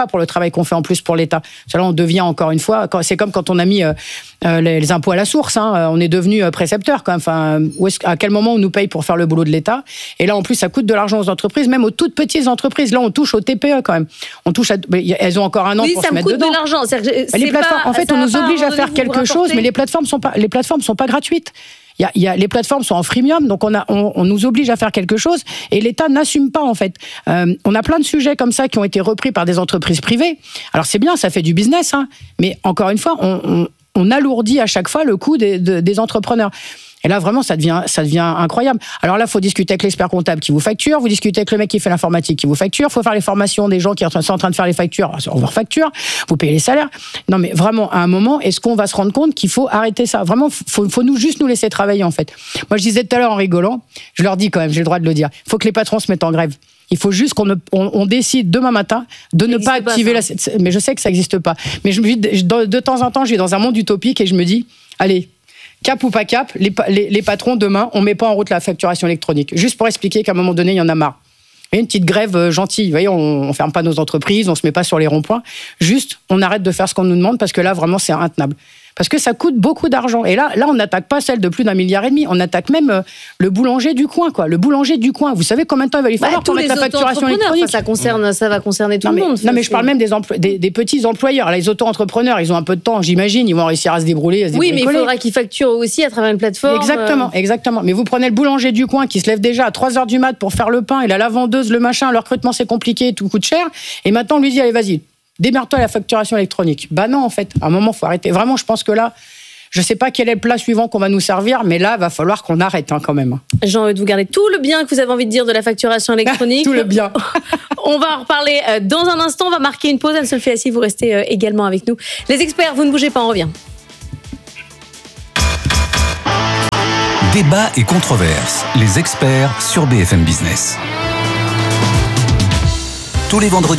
pour le travail qu'on fait en plus pour l'État. Là, on devient encore une fois, c'est comme quand on a mis les impôts à la source, on est devenu précepteur quand même. Enfin, à quel moment on nous paye pour faire le boulot de l'État? Et là, en plus, ça coûte de l'argent aux entreprises, même aux toutes petites entreprises. Là, on touche aux TPE quand même. On touche elles ont encore un an pour se mettre dedans. Oui, ça me coûte de l'argent. Les plateformes, en fait, on nous oblige à faire quelque chose, mais les plateformes sont pas gratuites. Les plateformes sont en freemium, donc on nous oblige à faire quelque chose et l'État n'assume pas en fait. On a plein de sujets comme ça qui ont été repris par des entreprises privées. Alors c'est bien, ça fait du business, mais encore une fois, on alourdit à chaque fois le coût des entrepreneurs. Et là, vraiment, ça devient incroyable. Alors là, il faut discuter avec l'expert comptable qui vous facture, vous discutez avec le mec qui fait l'informatique qui vous facture, il faut faire les formations des gens qui sont en train de faire les factures, on vous refacture, vous payez les salaires. Non, mais vraiment, à un moment, est-ce qu'on va se rendre compte qu'il faut arrêter ça? Vraiment, faut juste nous laisser travailler, en fait. Moi, je disais tout à l'heure en rigolant, je leur dis quand même, j'ai le droit de le dire, il faut que les patrons se mettent en grève. Il faut juste qu'on décide demain matin de ne pas activer mais je sais que ça n'existe pas. Mais de temps en temps, je vais dans un monde utopique et je me dis, allez, cap ou pas cap, les patrons, demain, on ne met pas en route la facturation électronique. Juste pour expliquer qu'à un moment donné, il y en a marre. Et une petite grève gentille. Vous voyez, on ne ferme pas nos entreprises, on ne se met pas sur les ronds-points. Juste, on arrête de faire ce qu'on nous demande parce que là, vraiment, c'est intenable. Parce que ça coûte beaucoup d'argent. Et là, on n'attaque pas celle de plus d'1,5 milliard. On attaque même le boulanger du coin, quoi. Le boulanger du coin. Vous savez combien de temps il va lui falloir pour mettre la facturation électronique? Ça va concerner tout le monde. Non, mais je parle même des petits employeurs. Là, les auto-entrepreneurs, ils ont un peu de temps, j'imagine. Ils vont réussir à se débrouiller. Oui, mais il faudra qu'ils facturent aussi à travers une plateforme. Exactement. Mais vous prenez le boulanger du coin qui se lève déjà à 3h du mat pour faire le pain, et la vendeuse, le machin, le recrutement, c'est compliqué, tout coûte cher. Et maintenant, on lui dit, allez, vas-y, démerde-toi à la facturation électronique. Bah non, en fait. À un moment, il faut arrêter. Vraiment, je pense que là, je ne sais pas quel est le plat suivant qu'on va nous servir, mais là, il va falloir qu'on arrête quand même. J'ai envie de vous garder tout le bien que vous avez envie de dire de la facturation électronique. Tout le bien. On va en reparler dans un instant. On va marquer une pause. Anne-Sophie Assy, vous restez également avec nous. Les experts, vous ne bougez pas, on revient. Débat et controverses. Les experts sur BFM Business. Tous les vendredis